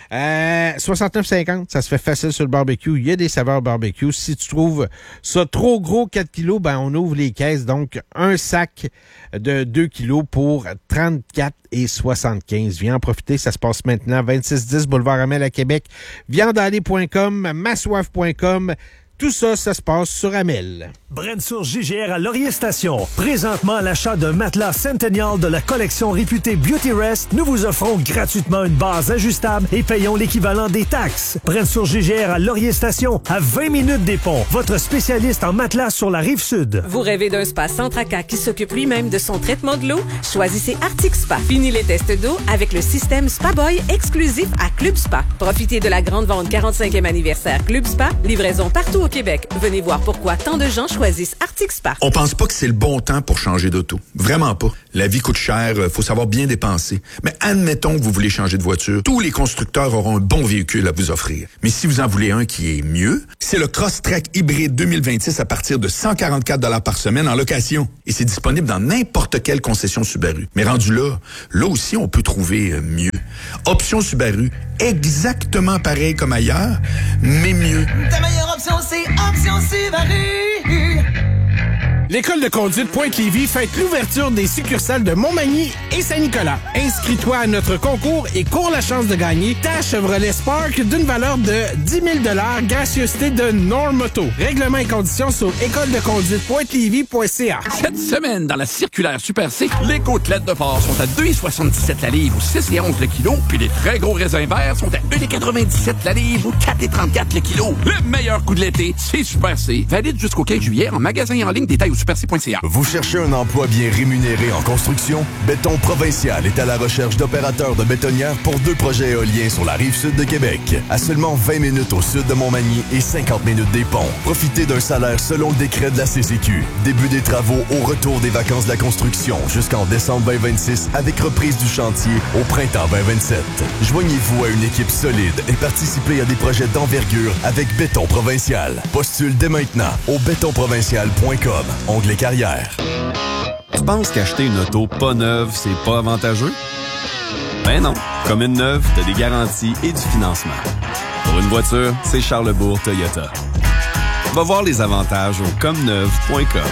69,50, ça se fait facile sur le barbecue. Il y a des saveurs barbecue. Si tu trouves ça trop gros, 4 kilos, ben on ouvre les caisses. Donc, un sac de 2 kilos pour 34,75. Viens en profiter, ça se passe maintenant. 2610 Boulevard Amel à Québec. Viandeallée.com, massoif.com. Tout ça, ça se passe sur Amel. Brent sur JGR à Laurier-Station. Présentement, à l'achat d'un matelas Centennial de la collection réputée Beauty Rest, nous vous offrons gratuitement une base ajustable et payons l'équivalent des taxes. Brent sur JGR à Laurier-Station, à 20 minutes des ponts. Votre spécialiste en matelas sur la Rive-Sud. Vous rêvez d'un spa sans tracas qui s'occupe lui-même de son traitement de l'eau? Choisissez Arctic Spa. Fini les tests d'eau avec le système Spa Boy exclusif à Club Spa. Profitez de la grande vente 45e anniversaire Club Spa. Livraison partout au Québec. Venez voir pourquoi tant de gens choisissent Arctic Spa. On pense pas que c'est le bon temps pour changer d'auto. Vraiment pas. La vie coûte cher, faut savoir bien dépenser. Mais admettons que vous voulez changer de voiture. Tous les constructeurs auront un bon véhicule à vous offrir. Mais si vous en voulez un qui est mieux, c'est le Crosstrek hybride 2026 à partir de 144 par semaine en location. Et c'est disponible dans n'importe quelle concession Subaru. Mais rendu là aussi, on peut trouver mieux. Option Subaru, exactement pareil comme ailleurs, mais mieux. Ta meilleure option, c'est Option Subaru. L'École de conduite Pointe-Lévis fête l'ouverture des succursales de Montmagny et Saint-Nicolas. Inscris-toi à notre concours et cours la chance de gagner ta Chevrolet Spark d'une valeur de 10 000 $, gracieuseté de Normoto. Règlements et conditions sur écoledeconduitepointelevis.ca. Cette semaine, dans la circulaire Super C, les côtelettes de porc sont à 2,77 la livre ou 6,11 le kilo, puis les très gros raisins verts sont à 1,97 la livre ou 4,34 le kilo. Le meilleur coup de l'été, c'est Super C. Valide jusqu'au 15 juillet en magasin et en ligne, détail au superc.ca. Vous cherchez un emploi bien rémunéré en construction? Béton Provincial est à la recherche d'opérateurs de bétonnières pour 2 projets éoliens sur la Rive-Sud de Québec. À seulement 20 minutes au sud de Montmagny et 50 minutes des ponts. Profitez d'un salaire selon le décret de la CCQ. Début des travaux au retour des vacances de la construction jusqu'en décembre 2026 avec reprise du chantier au printemps 2027. Joignez-vous à une équipe solide et participez à des projets d'envergure avec Béton Provincial. Postule dès maintenant au bétonprovincial.com. Onglet carrière. Tu penses qu'acheter une auto pas neuve, c'est pas avantageux? Ben non. Comme une neuve, t'as des garanties et du financement. Pour une voiture, c'est Charlesbourg Toyota. Va voir les avantages au comneuve.com.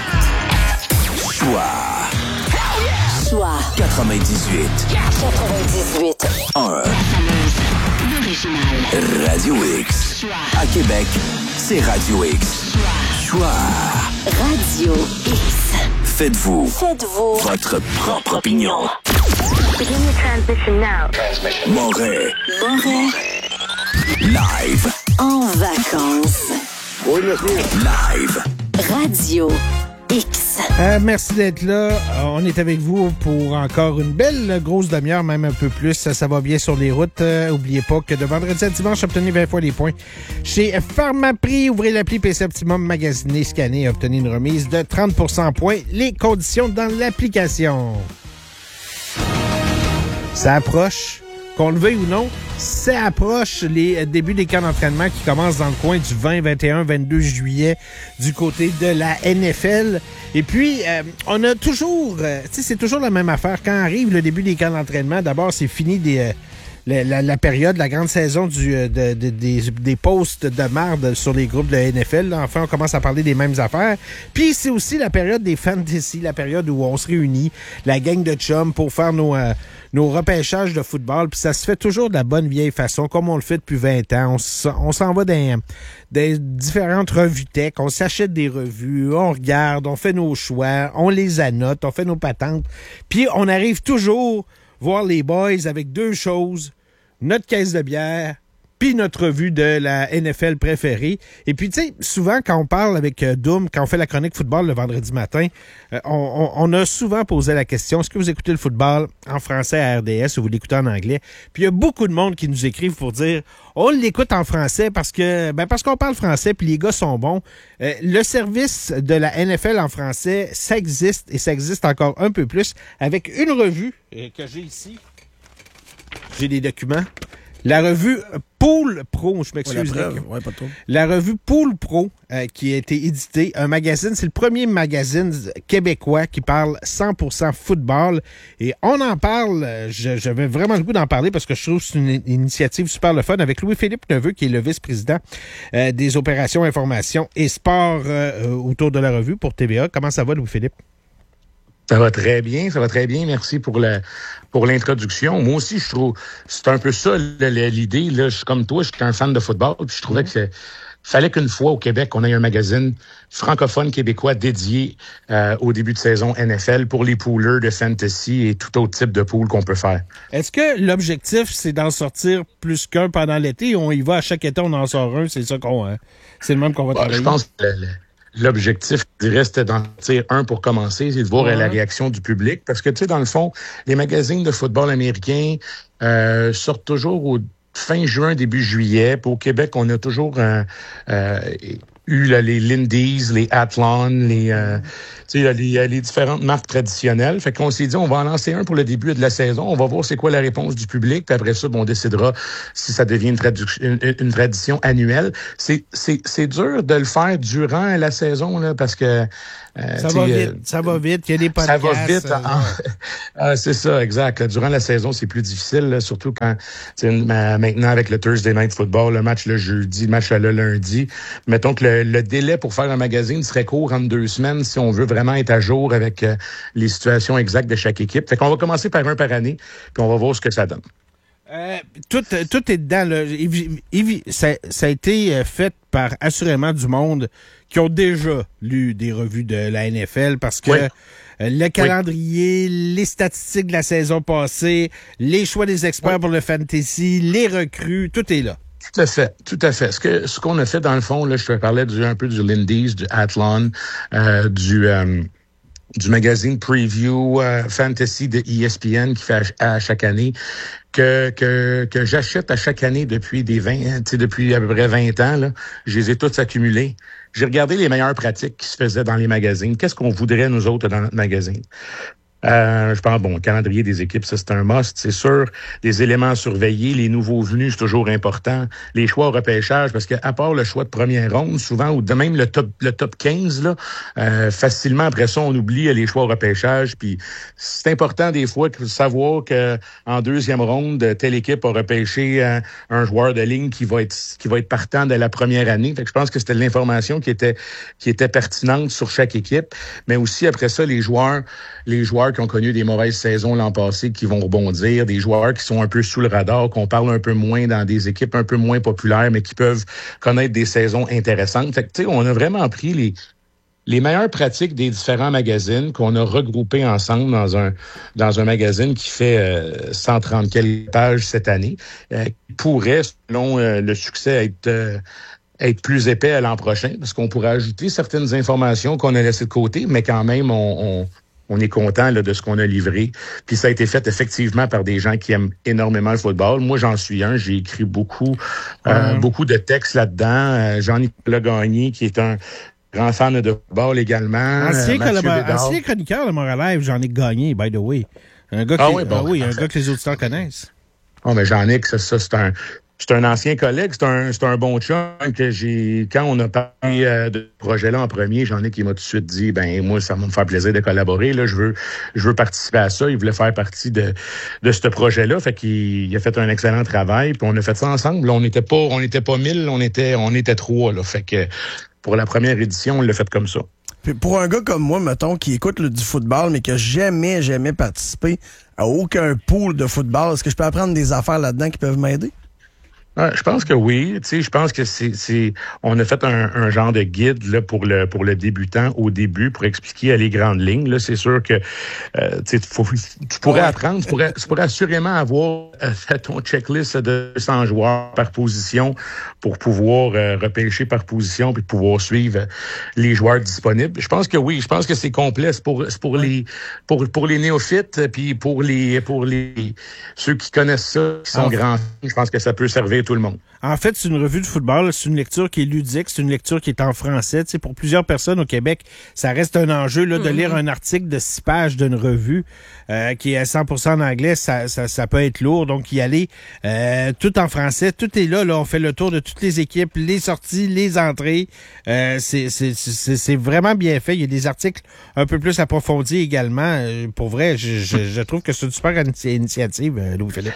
Choix 98. 1. Radio X. À Québec, c'est Radio X. Choix. Radio X. Faites-vous votre propre opinion. Moret. Live. En vacances. Oui, monsieur. Live. Radio X. Merci d'être là. On est avec vous pour encore une belle grosse demi-heure, même un peu plus. Ça va bien sur les routes. Oubliez pas que de vendredi à dimanche, obtenez 20 fois les points chez Pharmaprix. Ouvrez l'appli PC Optimum, magasinez, scannez et obtenez une remise de 30% points. Les conditions dans l'application. Ça approche. Qu'on le veuille ou non, ça approche les débuts des camps d'entraînement qui commencent dans le coin du 20, 21, 22 juillet du côté de la NFL. Et puis, on a toujours, tu sais, c'est toujours la même affaire. Quand arrive le début des camps d'entraînement, d'abord, c'est fini la période, la grande saison des posts de marde sur les groupes de la NFL. Là, enfin, on commence à parler des mêmes affaires. Puis, c'est aussi la période des fantasy, la période où on se réunit, la gang de chums, pour faire nos repêchages de football. Puis ça se fait toujours de la bonne vieille façon, comme on le fait depuis 20 ans. On s'en va dans des différentes revues tech, on s'achète des revues, on regarde, on fait nos choix, on les annote, on fait nos patentes. Puis on arrive toujours voir les boys avec 2 choses, notre caisse de bière, puis notre revue de la NFL préférée. Et puis, tu sais, souvent, quand on parle avec Doom, quand on fait la chronique football le vendredi matin, on a souvent posé la question, est-ce que vous écoutez le football en français à RDS ou vous l'écoutez en anglais? Puis il y a beaucoup de monde qui nous écrivent pour dire, on l'écoute en français parce qu'on parle français, puis les gars sont bons. Le service de la NFL en français, ça existe, et ça existe encore un peu plus, avec une revue que j'ai ici. J'ai des documents. La revue Pool Pro, je m'excuse. La revue Pool Pro qui a été éditée, un magazine, c'est le premier magazine québécois qui parle 100% football. Et on en parle, j'avais vraiment le goût d'en parler parce que je trouve que c'est une initiative super le fun avec Louis-Philippe Neveu, qui est le vice-président des opérations, information et sport autour de la revue pour TVA. Comment ça va, Louis-Philippe? Ça va très bien. Merci pour l'introduction. Moi aussi, je trouve c'est un peu ça l'idée. Là, je suis comme toi, je suis un fan de football. Puis je trouvais que fallait qu'une fois au Québec, on ait un magazine francophone québécois dédié au début de saison NFL pour les poolers de fantasy et tout autre type de pool qu'on peut faire. Est-ce que l'objectif, c'est d'en sortir plus qu'un pendant l'été? On y va à chaque été, on en sort un, c'est ça c'est le même qu'on va travailler? Je pense que l'objectif, je dirais, c'était d'en tirer un pour commencer, c'est de voir la réaction du public. Parce que, tu sais, dans le fond, les magazines de football américain sortent toujours au fin juin, début juillet. Puis au Québec, on a toujours eu les Lindy's, les Athlon, les différentes marques traditionnelles. Fait qu'on s'est dit, on va en lancer un pour le début de la saison. On va voir c'est quoi la réponse du public. Puis après ça, on décidera si ça devient une tradition annuelle. C'est dur de le faire durant la saison, là, parce que ça va vite. Il y a des podcasts. Ça va vite. C'est ça, exact. Durant la saison, c'est plus difficile, là, surtout quand maintenant avec le Thursday Night Football, le match le jeudi, le match le lundi. Mettons que le délai pour faire un magazine serait court en 2 semaines si on veut vraiment être à jour avec les situations exactes de chaque équipe. Fait qu'on va commencer par un par année, puis on va voir ce que ça donne. Tout est dedans. Là. Ça a été fait par assurément du monde qui ont déjà lu des revues de la NFL parce que le calendrier, les statistiques de la saison passée, les choix des experts pour le fantasy, les recrues, tout est là. Tout à fait. Ce qu'on a fait dans le fond, là, je te parlais un peu du Lindy's, du Athlon, du magazine Preview Fantasy de ESPN qui fait à chaque année, que j'achète à chaque année depuis depuis à peu près 20 ans. Là, je les ai toutes accumulées. J'ai regardé les meilleures pratiques qui se faisaient dans les magazines. Qu'est-ce qu'on voudrait, nous autres, dans notre magazine? Je pense, le calendrier des équipes, ça, c'est un must, c'est sûr. Les éléments à surveiller, les nouveaux venus, c'est toujours important. Les choix au repêchage, parce que à part le choix de première ronde, souvent, ou de même le top 15, là, facilement, après ça, on oublie les choix au repêchage. Puis c'est important, des fois, de savoir que en 2e ronde, telle équipe a repêché un joueur de ligne qui va être partant de la première année. Fait que je pense que c'était de l'information qui était pertinente sur chaque équipe. Mais aussi, après ça, les joueurs qui ont connu des mauvaises saisons l'an passé, qui vont rebondir, des joueurs qui sont un peu sous le radar, qu'on parle un peu moins dans des équipes un peu moins populaires, mais qui peuvent connaître des saisons intéressantes. Fait que, tu sais, on a vraiment pris les meilleures pratiques des différents magazines qu'on a regroupées ensemble dans un magazine qui fait 130 quelques pages cette année, qui pourrait, selon le succès, être plus épais à l'an prochain, parce qu'on pourrait ajouter certaines informations qu'on a laissées de côté, mais quand même, on est content là, de ce qu'on a livré. Puis ça a été fait effectivement par des gens qui aiment énormément le football. Moi, j'en suis un. J'ai écrit beaucoup de textes là-dedans. Jean-Nicolas Gagné, qui est un grand fan de football également. Ancien chroniqueur de Montréal, Jean-Nic Gagné, by the way. Un gars un gars que les auditeurs connaissent. Oh, mais Jean-Nic, ça c'est un ancien collègue, c'est un bon chum que quand on a parlé de ce projet-là en premier, Jean-Nic, il m'a tout de suite dit, moi, ça va me faire plaisir de collaborer, là, je veux participer à ça. Il voulait faire partie de ce projet-là. Fait qu'il a fait un excellent travail, puis on a fait ça ensemble. On n'était pas 1000, on était 3, là. Fait que, pour la première édition, on l'a fait comme ça. Puis pour un gars comme moi, mettons, qui écoute du football, mais qui n'a jamais participé à aucun pool de football, est-ce que je peux apprendre des affaires là-dedans qui peuvent m'aider? Je pense que oui. Tu sais, je pense que on a fait un genre de guide là pour le débutant au début pour expliquer les grandes lignes. Là, c'est sûr que tu pourrais apprendre, tu pourrais assurément avoir ton checklist de 100 joueurs par position pour pouvoir repêcher par position puis pouvoir suivre les joueurs disponibles. Je pense que oui. Je pense que c'est complet. C'est pour les néophytes puis pour les ceux qui connaissent ça, qui sont grands. Je pense que ça peut servir tout le monde. En fait, c'est une revue de football, c'est une lecture qui est ludique, c'est une lecture qui est en français. Tu sais, pour plusieurs personnes au Québec, ça reste un enjeu là, de lire un article de 6 pages d'une revue qui est à 100% en anglais, ça peut être lourd. Donc, y aller tout en français, tout est là. On fait le tour de toutes les équipes, les sorties, les entrées. C'est vraiment bien fait. Il y a des articles un peu plus approfondis également. Pour vrai, je trouve que c'est une super initiative, Louis-Philippe.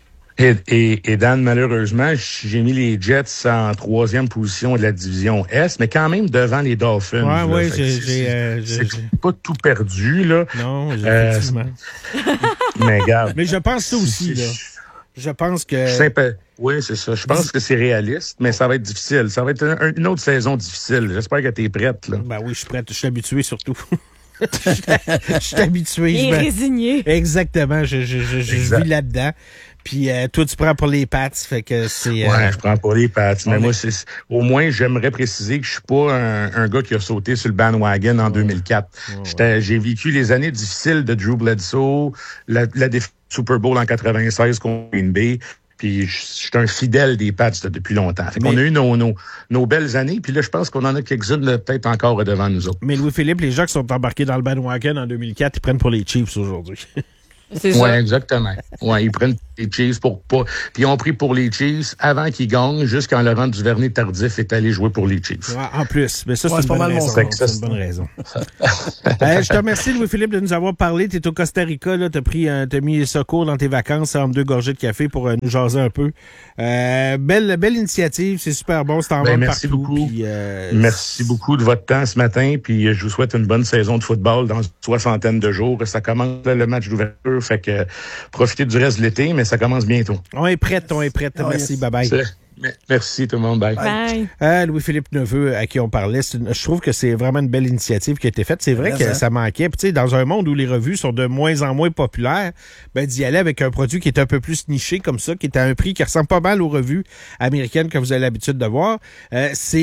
Et Dan, malheureusement, j'ai mis les Jets en 3e position de la division Est, mais quand même devant les Dolphins. Oui, c'est pas tout perdu, là. Non, effectivement. Mais regarde. Mais je pense ça aussi, là. Je pense que... Oui, c'est ça. Je pense que c'est réaliste, mais ça va être difficile. Ça va être une autre saison difficile. J'espère que tu es prête, là. Ben oui, je suis prête. Je suis habitué, surtout. Je suis habitué. Et résigné. Exactement. Je vis là-dedans. Puis toi, tu prends pour les Pats, fait que c'est... Ouais, je prends pour les Pats. Mais moi, au moins, j'aimerais préciser que je suis pas un gars qui a sauté sur le bandwagon en 2004. J'ai vécu les années difficiles de Drew Bledsoe, la défaite du Super Bowl en 96 contre Green Bay. Puis je suis un fidèle des Pats depuis longtemps. Fait qu'on a eu nos belles années, puis là, je pense qu'on en a quelques-unes peut-être encore devant nous autres. Mais Louis-Philippe, les gens qui sont embarqués dans le bandwagon en 2004, ils prennent pour les Chiefs aujourd'hui. C'est ça. Ouais, exactement. Ouais, ils prennent les Chiefs pour pas. Puis ils ont pris pour les Chiefs avant qu'ils gagnent, juste quand Laurent Duvernay-Tardif est allé jouer pour les Chiefs. Ouais, en plus. Mais ça, c'est pas mal raison. C'est une bonne raison. Je te remercie, Louis-Philippe, de nous avoir parlé. T'es au Costa Rica, là. T'as mis secours dans tes vacances entre 2 gorgées de café pour nous jaser un peu. Belle initiative. C'est super bon. C'est en vente merci partout. Beaucoup. Puis, merci beaucoup de votre temps ce matin. Puis je vous souhaite une bonne saison de football dans une 60aine de jours. Ça commence le match d'ouverture. Fait que profitez du reste de l'été, mais ça commence bientôt. On est prêt. Merci, bye-bye. Merci tout le monde. Bye. Bye. Louis-Philippe Neveu, à qui on parlait, je trouve que c'est vraiment une belle initiative qui a été faite. C'est vrai que ça manquait. Puis, dans un monde où les revues sont de moins en moins populaires, d'y aller avec un produit qui est un peu plus niché comme ça, qui est à un prix qui ressemble pas mal aux revues américaines que vous avez l'habitude de voir. C'est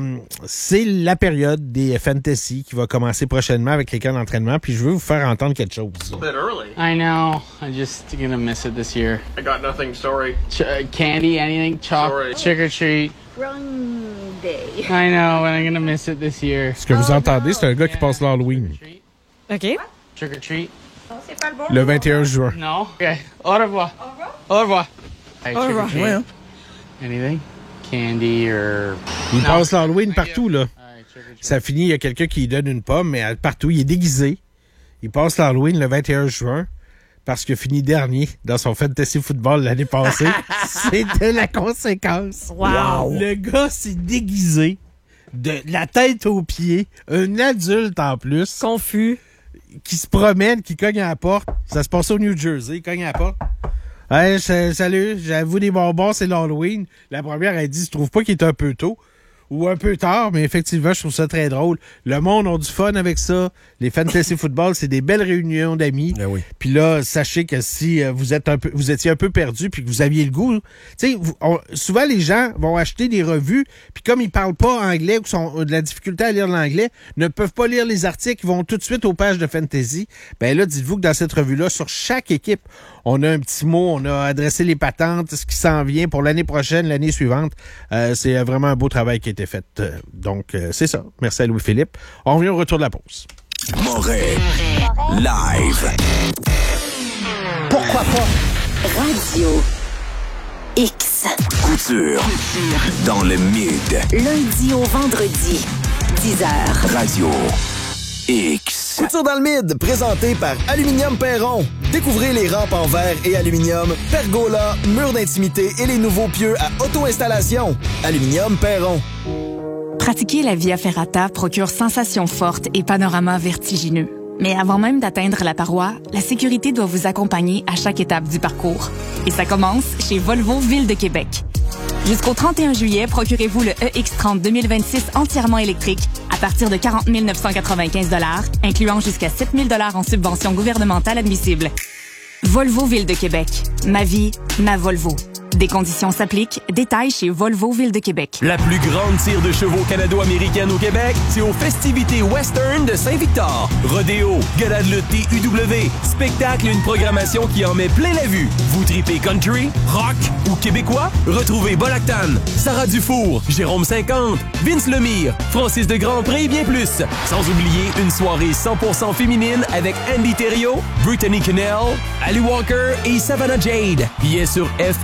la période des fantasy qui va commencer prochainement avec les camps d'entraînement. Puis je veux vous faire entendre quelque chose. A bit early. I know. I'm just gonna miss it this year. I got nothing. Sorry. Candy, anything? Chocolate. Trick or treat. Wrong day. I know, but I'm gonna miss it this year. Ce que vous entendez, c'est un gars qui passe l'Halloween. OK. Trick or treat. Oh, c'est pas le bon. Le 21 juin. Non. OK. Au revoir. Au revoir. Hey, au revoir. Ouais, hein? Anything? Candy or... Il passe l'Halloween partout, là. Ça finit, il y a quelqu'un qui lui donne une pomme, mais partout, il est déguisé. Il passe l'Halloween le 21 juin. Parce qu'il a fini dernier dans son fantasy football l'année passée. C'était la conséquence. Wow. Le gars s'est déguisé de la tête aux pieds, un adulte en plus. Confus. Qui se promène, qui cogne à la porte. Ça se passe au New Jersey, il cogne à la porte. Hey, salut, j'avoue des bonbons, c'est l'Halloween. La première, elle dit, je trouve pas qu'il est un peu tôt. Ou un peu tard, mais effectivement, je trouve ça très drôle. Le monde a du fun avec ça. Les fantasy football, c'est des belles réunions d'amis. Ben oui. Puis là, sachez que si vous étiez un peu perdu puis que vous aviez le goût, tu sais, souvent les gens vont acheter des revues, puis comme ils parlent pas anglais ou ont de la difficulté à lire l'anglais, ne peuvent pas lire les articles, ils vont tout de suite aux pages de fantasy. Ben là, dites-vous que dans cette revue-là, sur chaque équipe, on a un petit mot, on a adressé les patentes, ce qui s'en vient pour l'année prochaine, l'année suivante. C'est vraiment un beau travail qui a été fait. Donc, c'est ça. Merci à Louis-Philippe. On revient au retour de la pause. Moret live. Pourquoi pas? Radio X. Couture. Dans le mid. Lundi au vendredi, 10h. Radio X. Couture dans le mid, présenté par Aluminium Perron. Découvrez les rampes en verre et aluminium, pergola, murs d'intimité et les nouveaux pieux à auto-installation. Aluminium Perron. Pratiquer la Via Ferrata procure sensations fortes et panoramas vertigineux. Mais avant même d'atteindre la paroi, la sécurité doit vous accompagner à chaque étape du parcours. Et ça commence chez Volvo Ville de Québec. Jusqu'au 31 juillet, procurez-vous le EX30 2026 entièrement électrique à partir de 40 995 $, incluant jusqu'à 7 000 $ en subvention gouvernementale admissible. Volvo Ville de Québec. Ma vie, ma Volvo. Des conditions s'appliquent. Détails chez Volvo Ville de Québec. La plus grande tire de chevaux canado-américaine au Québec, c'est aux festivités western de Saint-Victor. Rodéo, gala de lutte TUW, spectacle et une programmation qui en met plein la vue. Vous tripez country, rock ou québécois? Retrouvez Bolactan, Sarah Dufour, Jérôme 50, Vince Lemire, Francis de Grandpré et bien plus. Sans oublier une soirée 100% féminine avec Andy Thériault, Brittany Cannell, Ali Walker et Savannah Jade. Billets sur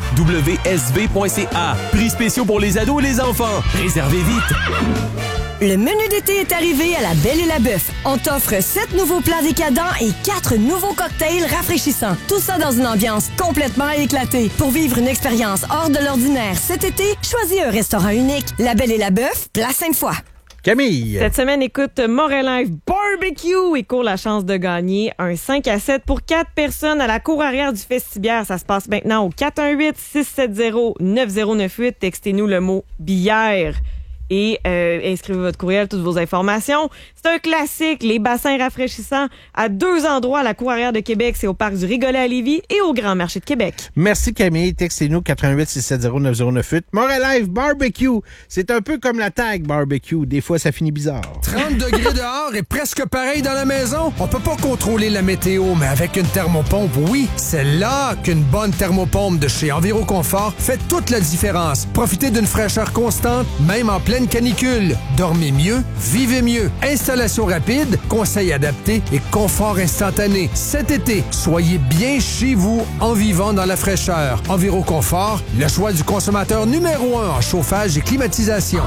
FWSV.ca. Prix spéciaux pour les ados et les enfants. Réservez vite. Le menu d'été est arrivé à la Belle et la Bœuf. On t'offre 7 nouveaux plats décadents et 4 nouveaux cocktails rafraîchissants. Tout ça dans une ambiance complètement éclatée. Pour vivre une expérience hors de l'ordinaire cet été, choisis un restaurant unique. La Belle et la Bœuf, Place Sainte-Foy. Camille. Cette semaine, écoute Montréal Barbecue et court la chance de gagner un 5-7 pour 4 personnes à la cour arrière du Festibière. Ça se passe maintenant au 418-670-9098. Textez-nous le mot bière. Et inscrivez votre courriel, toutes vos informations. C'est un classique, les bassins rafraîchissants à 2 endroits à la cour arrière de Québec. C'est au Parc du Rigolet à Lévis et au Grand Marché de Québec. Merci Camille. Textez-nous 418-670-9098. Montréal Barbecue, c'est un peu comme la tag barbecue. Des fois, ça finit bizarre. 30 degrés dehors et presque pareil dans la maison. On peut pas contrôler la météo, mais avec une thermopompe, oui, c'est là qu'une bonne thermopompe de chez Enviroconfort fait toute la différence. Profitez d'une fraîcheur constante, même en pleine canicule. Dormez mieux, vivez mieux. Installation rapide, conseils adaptés et confort instantané. Cet été, soyez bien chez vous en vivant dans la fraîcheur. Enviroconfort, le choix du consommateur numéro 1 en chauffage et climatisation.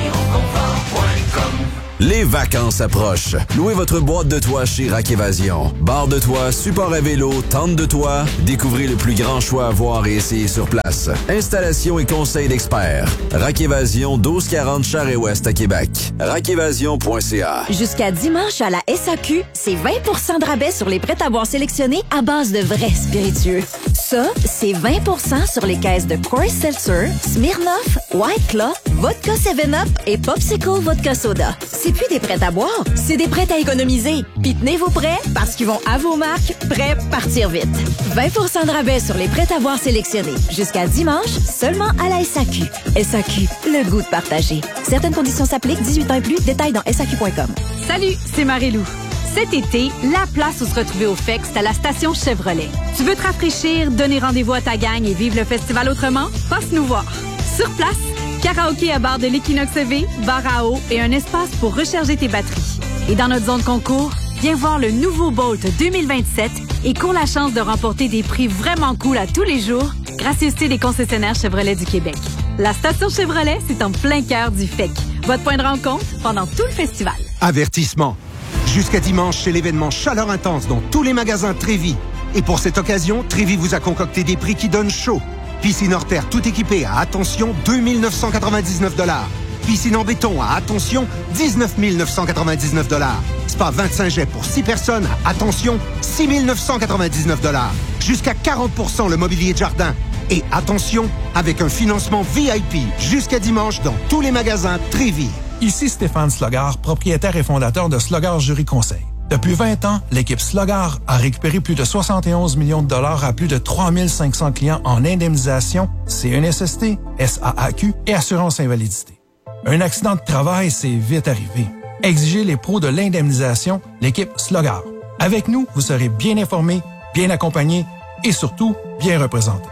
Les vacances approchent. Louez votre boîte de toit chez Rack Évasion. Barre de toit, support à vélo, tente de toit. Découvrez le plus grand choix à voir et essayer sur place. Installation et conseils d'experts. Rack Évasion, 1240 Charest-Ouest à Québec. rackévasion.ca. Jusqu'à dimanche à la SAQ, c'est 20% de rabais sur les prêts-à-boire sélectionnés à base de vrais spiritueux. Ça, c'est 20% sur les caisses de Coors Seltzer, Smirnoff, White Claw, Vodka 7-Up et Popsicle Vodka Soda. C'est plus des prêts à boire, c'est des prêts à économiser. Puis tenez vos prêts parce qu'ils vont à vos marques, prêts partir vite. 20% de rabais sur les prêts à boire sélectionnés. Jusqu'à dimanche, seulement à la SAQ. SAQ, le goût de partager. Certaines conditions s'appliquent, 18 ans et plus. Détails dans SAQ.com. Salut, c'est Marie-Lou. Cet été, la place où se retrouver au FEC, c'est à la station Chevrolet. Tu veux te rafraîchir, donner rendez-vous à ta gang et vivre le festival autrement? Passe nous voir. Sur place, karaoké à bar de l'Equinox EV, bar à eau et un espace pour recharger tes batteries. Et dans notre zone concours, viens voir le nouveau Bolt 2027 et cours la chance de remporter des prix vraiment cool à tous les jours, gracieuseté des concessionnaires Chevrolet du Québec. La station Chevrolet, c'est en plein cœur du FEC. Votre point de rencontre pendant tout le festival. Avertissement. Jusqu'à dimanche, c'est l'événement Chaleur Intense dans tous les magasins Trévis. Et pour cette occasion, Trévis vous a concocté des prix qui donnent chaud. Piscine hors terre tout équipée à attention 2 999 $. Piscine en béton à attention 19 999 $. Spa 25 jets pour 6 personnes à attention 6 999 $. Jusqu'à 40% le mobilier de jardin. Et attention, avec un financement VIP jusqu'à dimanche dans tous les magasins Trévis. Ici Stéphane Slogar, propriétaire et fondateur de Slogar Jury Conseil. Depuis 20 ans, l'équipe Slogar a récupéré plus de 71 millions de dollars à plus de 3500 clients en indemnisation, CNSST, SAAQ et assurance invalidité. Un accident de travail, c'est vite arrivé. Exigez les pros de l'indemnisation, l'équipe Slogar. Avec nous, vous serez bien informé, bien accompagné et surtout bien représenté.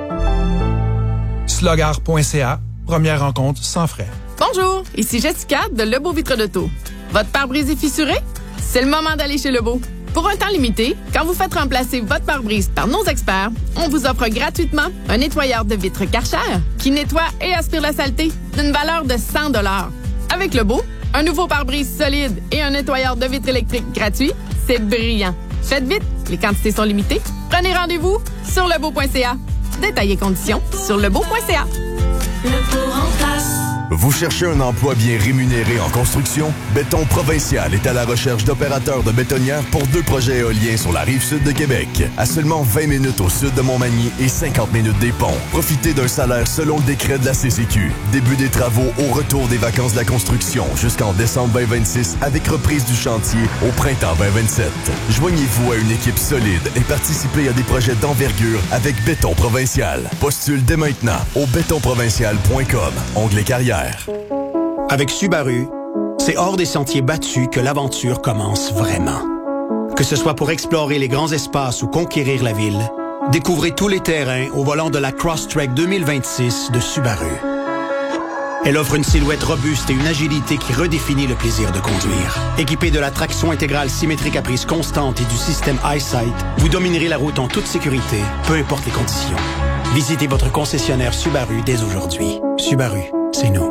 Slogar.ca, première rencontre sans frais. Bonjour, ici Jessica de Lebeau Vitre d'Auto. Votre pare-brise est fissuré? C'est le moment d'aller chez Lebeau. Pour un temps limité, quand vous faites remplacer votre pare-brise par nos experts, on vous offre gratuitement un nettoyeur de vitres Karcher qui nettoie et aspire la saleté d'une valeur de 100 $. Avec Lebeau, un nouveau pare-brise solide et un nettoyeur de vitres électriques gratuit, c'est brillant. Faites vite, les quantités sont limitées. Prenez rendez-vous sur lebeau.ca. Détails et conditions sur lebeau.ca. Lebeau remplace. Vous cherchez un emploi bien rémunéré en construction? Béton Provincial est à la recherche d'opérateurs de bétonnières pour 2 projets éoliens sur la rive sud de Québec. À seulement 20 minutes au sud de Montmagny et 50 minutes des ponts. Profitez d'un salaire selon le décret de la CCQ. Début des travaux au retour des vacances de la construction jusqu'en décembre 2026 avec reprise du chantier au printemps 2027. Joignez-vous à une équipe solide et participez à des projets d'envergure avec Béton Provincial. Postule dès maintenant au bétonprovincial.com. Onglet carrière. Avec Subaru, c'est hors des sentiers battus que l'aventure commence vraiment. Que ce soit pour explorer les grands espaces ou conquérir la ville, découvrez tous les terrains au volant de la Crosstrek 2026 de Subaru. Elle offre une silhouette robuste et une agilité qui redéfinit le plaisir de conduire. Équipée de la traction intégrale symétrique à prise constante et du système EyeSight, vous dominerez la route en toute sécurité, peu importe les conditions. Visitez votre concessionnaire Subaru dès aujourd'hui. Subaru, c'est nous.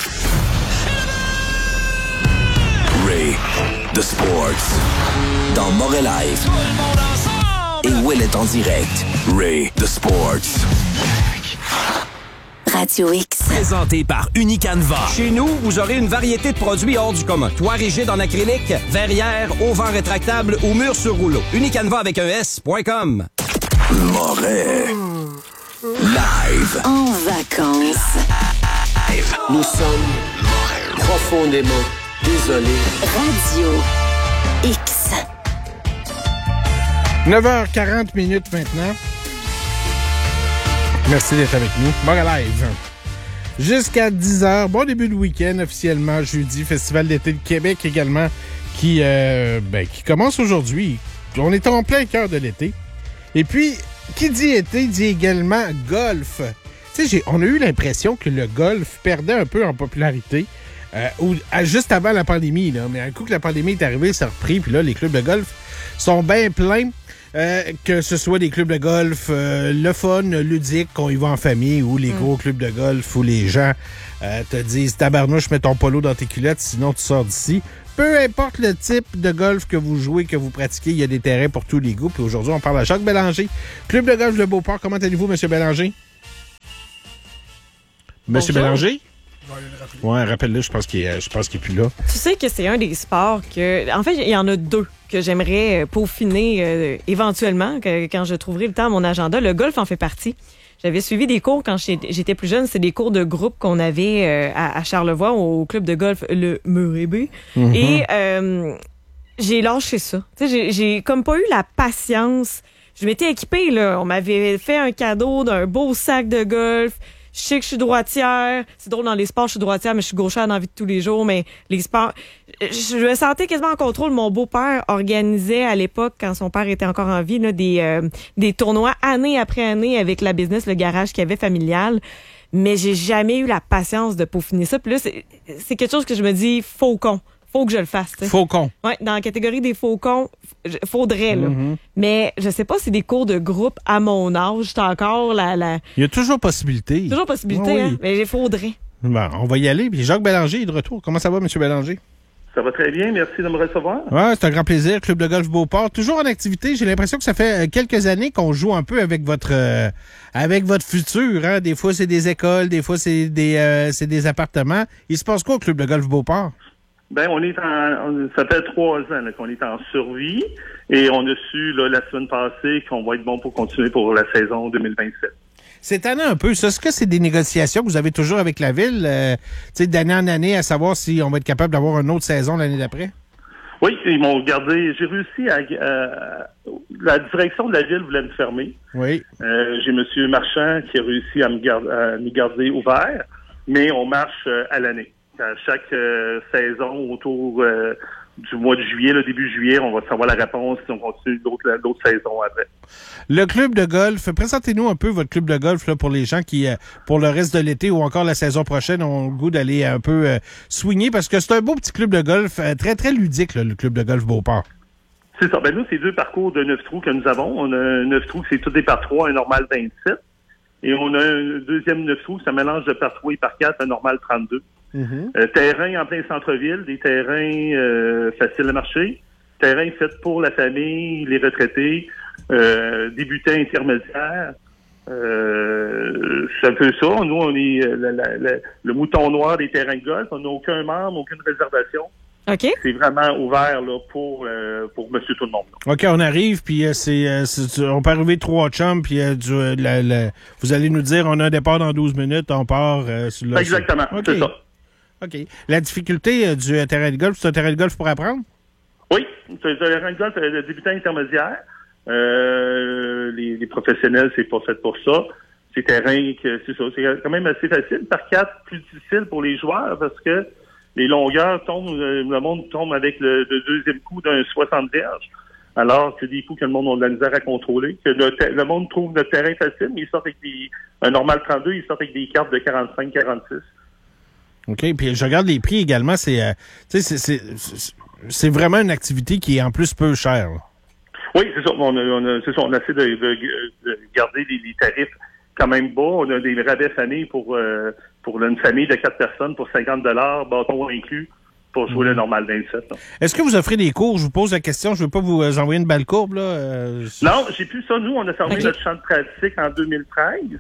Ray, The Sports, dans Montréal Live. Et Will est en direct. Ray, The Sports. Radio X. Présenté par Unicanva. Chez nous, vous aurez une variété de produits hors du commun. Toit rigide en acrylique, verrière, auvent rétractable ou mur sur rouleau. Unicanva avec un S.com. Moret. Live. En vacances. Nous sommes profondément désolés. Radio X. 9h40 maintenant. Merci d'être avec nous. Moret Live. Jusqu'à 10h. Bon début de week-end officiellement jeudi. Festival d'été de Québec également qui commence aujourd'hui. On est en plein cœur de l'été. Et puis, qui dit été dit également golf. Tu sais, on a eu l'impression que le golf perdait un peu en popularité juste avant la pandémie. Là. Mais un coup que la pandémie est arrivée, ça a repris. Puis là, les clubs de golf sont bien pleins. Que ce soit des clubs de golf, le fun, ludique, qu'on y va en famille, ou les gros clubs de golf où les gens te disent « Tabarnouche, mets ton polo dans tes culottes, sinon tu sors d'ici ». Peu importe le type de golf que vous jouez, que vous pratiquez, il y a des terrains pour tous les goûts. Puis aujourd'hui, on parle à Jacques Bélanger, club de golf de Beauport. Comment allez-vous, M. Bélanger? Monsieur Bélanger? Ouais, rappelle-le, je pense qu'il est plus là. Tu sais que c'est un des sports que... En fait, il y en a deux que j'aimerais peaufiner éventuellement, quand je trouverai le temps à mon agenda. Le golf en fait partie. J'avais suivi des cours quand j'étais plus jeune. C'est des cours de groupe qu'on avait à Charlevoix, au club de golf Le Murébé. Mm-hmm. Et j'ai lâché ça. Tu sais, j'ai comme pas eu la patience. Je m'étais équipée, là. On m'avait fait un cadeau d'un beau sac de golf. Je sais que je suis droitière. C'est drôle, dans les sports, je suis droitière, mais je suis gauchère dans la vie de tous les jours. Mais les sports... Je me sentais quasiment en contrôle. Mon beau-père organisait à l'époque, quand son père était encore en vie, là, des tournois année après année avec la business, le garage qu'il y avait familial. Mais j'ai jamais eu la patience de peaufiner ça. Puis là, c'est quelque chose que je me dis, faucon. Faut que je le fasse. T'sais. Faucon. Ouais, dans la catégorie des faucons, faudrait, là. Mm-hmm. Mais je sais pas si des cours de groupe à mon âge, c'est encore la... Il y a toujours possibilité. Toujours possibilité, oui. Hein? Mais il faudrait. Bon, on va y aller. Puis Jacques Bélanger est de retour. Comment ça va, M. Bélanger? Ça va très bien. Merci de me recevoir. Ouais, c'est un grand plaisir. Club de golf Beauport. Toujours en activité. J'ai l'impression que ça fait quelques années qu'on joue un peu avec votre futur. Hein? Des fois, c'est des écoles. Des fois, c'est des appartements. Il se passe quoi au Club de golf Beauport? Ben, ça fait 3 ans là, qu'on est en survie et on a su là, la semaine passée qu'on va être bon pour continuer pour la saison 2027. Cette année un peu, est-ce que c'est des négociations que vous avez toujours avec la ville, d'année en année, à savoir si on va être capable d'avoir une autre saison l'année d'après? Oui, ils m'ont regardé. J'ai réussi à... la direction de la ville voulait me fermer. Oui. J'ai M. Marchand qui a réussi à me garder ouvert, mais on marche à l'année. À chaque saison, autour du mois de juillet, le début juillet, on va savoir la réponse si on continue d'autres saisons après. Le club de golf, présentez-nous un peu votre club de golf là, pour les gens qui, pour le reste de l'été ou encore la saison prochaine, ont le goût d'aller un peu swinger, parce que c'est un beau petit club de golf, très, très ludique, là, le club de golf Beauport. C'est ça. Ben nous, c'est 2 parcours de 9 trous que nous avons. On a un 9 trous, c'est tout des par 3, un normal 27. Et on a un deuxième 9 trous, c'est un mélange de par 3 et par 4, un normal 32. Mm-hmm. Terrain en plein centre-ville, des terrains faciles à marcher, terrain fait pour la famille, les retraités, débutants intermédiaires. C'est un peu ça. Nous, on est le mouton noir des terrains de golf. On n'a aucun membre, aucune réservation. OK. C'est vraiment ouvert là, pour monsieur tout le monde. Là. OK, on arrive, puis on peut arriver 3 chums, puis vous allez nous dire on a un départ dans 12 minutes, on part sur le... Exactement, okay. C'est ça. OK. La difficulté du terrain de golf, c'est un terrain de golf pour apprendre? Oui, c'est un terrain de golf de débutant intermédiaire. Les professionnels, c'est pas fait pour ça. C'est terrain que c'est ça. C'est quand même assez facile. Par 4, plus difficile pour les joueurs parce que les longueurs tombent, le monde tombe avec le deuxième coup d'un 60 verges. Alors que des coups que le monde a de la misère à contrôler. Que le monde trouve le terrain facile, mais ils sortent avec un normal 32, ils sortent avec des cartes de 45, 46. OK, puis je regarde les prix également, c'est vraiment une activité qui est en plus peu chère. Là. Oui, c'est ça. On essaie de garder les tarifs quand même bas. On a des rabais famille pour une famille de 4 personnes pour 50 $, bâton inclus, pour jouer le normal 27. Là. Est-ce que vous offrez des cours? Je vous pose la question, je veux pas vous envoyer une balle courbe. Là. Non, j'ai plus ça. Nous, on a fermé notre champ de pratique en 2013.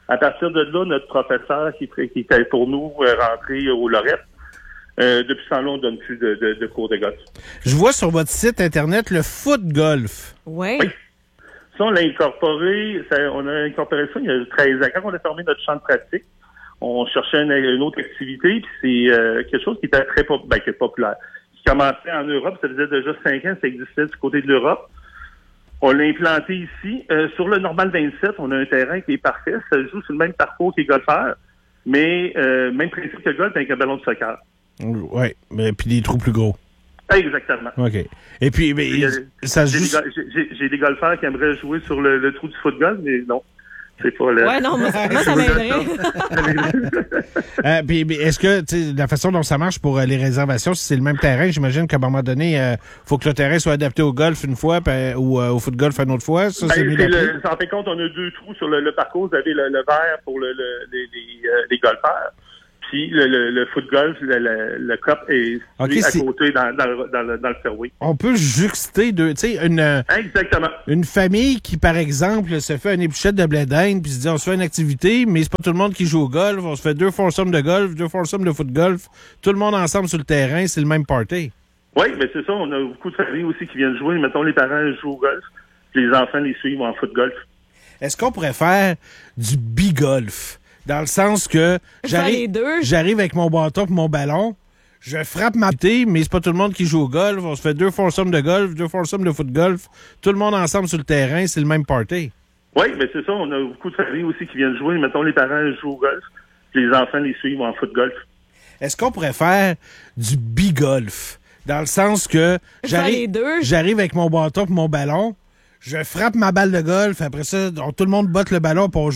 À partir de là, notre professeur qui était pour nous rentré au Lorette, depuis ce temps-là, on ne donne plus de cours de golf. Je vois sur votre site Internet le foot golf. Oui. Ça, on l'a incorporé, on a incorporé ça il y a 13 ans. Quand on a fermé notre champ de pratique, on cherchait une autre activité, puis c'est quelque chose qui était très qui est populaire. Qui commençait en Europe, ça faisait déjà 5 ans, ça existait du côté de l'Europe. On l'a implanté ici. Sur le Normal 27, on a un terrain qui est parfait. Ça joue sur le même parcours que les golfeurs, mais même principe que le golf avec un ballon de soccer. Oui, mais puis des trous plus gros. Exactement. OK. Et puis, ça se joue... J'ai des golfeurs qui aimeraient jouer sur le trou du foot-golf, mais non. C'est pas le... Ouais, non, moi ça m'aiderait. Puis, est-ce que, la façon dont ça marche pour les réservations, si c'est le même terrain, j'imagine qu'à un moment donné, faut que le terrain soit adapté au golf une fois ou au foot-golf une autre fois. Ça, en fait, compte, on a 2 trous sur le parcours. Vous avez le vert pour les golfeurs. Puis le foot-golf, le cup est à côté dans le fairway. On peut juxter Exactement. Une famille qui, par exemple, se fait une épluchette de blé d'Inde, puis se dit on se fait une activité, mais c'est pas tout le monde qui joue au golf. On se fait 2 foursomes de golf, 2 foursomes de foot-golf. Tout le monde ensemble sur le terrain, c'est le même party. Oui, mais c'est ça. On a beaucoup de familles aussi qui viennent jouer. Mettons, les parents jouent au golf, puis les enfants les suivent en foot-golf. Est-ce qu'on pourrait faire du bigolf? Dans le sens que j'arrive avec mon bâton et mon ballon, je frappe ma thé, mais c'est pas tout le monde qui joue au golf. On se fait 2 foursomes de golf, 2 foursomes de foot-golf. Tout le monde ensemble sur le terrain, c'est le même party. Oui, mais c'est ça. On a beaucoup de familles aussi qui viennent jouer. Mettons, les parents jouent au golf, puis les enfants les suivent en foot-golf. Est-ce qu'on pourrait faire du bigolf? Dans le sens que j'arrive avec mon bâton et mon ballon, je frappe ma balle de golf, après ça, tout le monde botte le ballon pour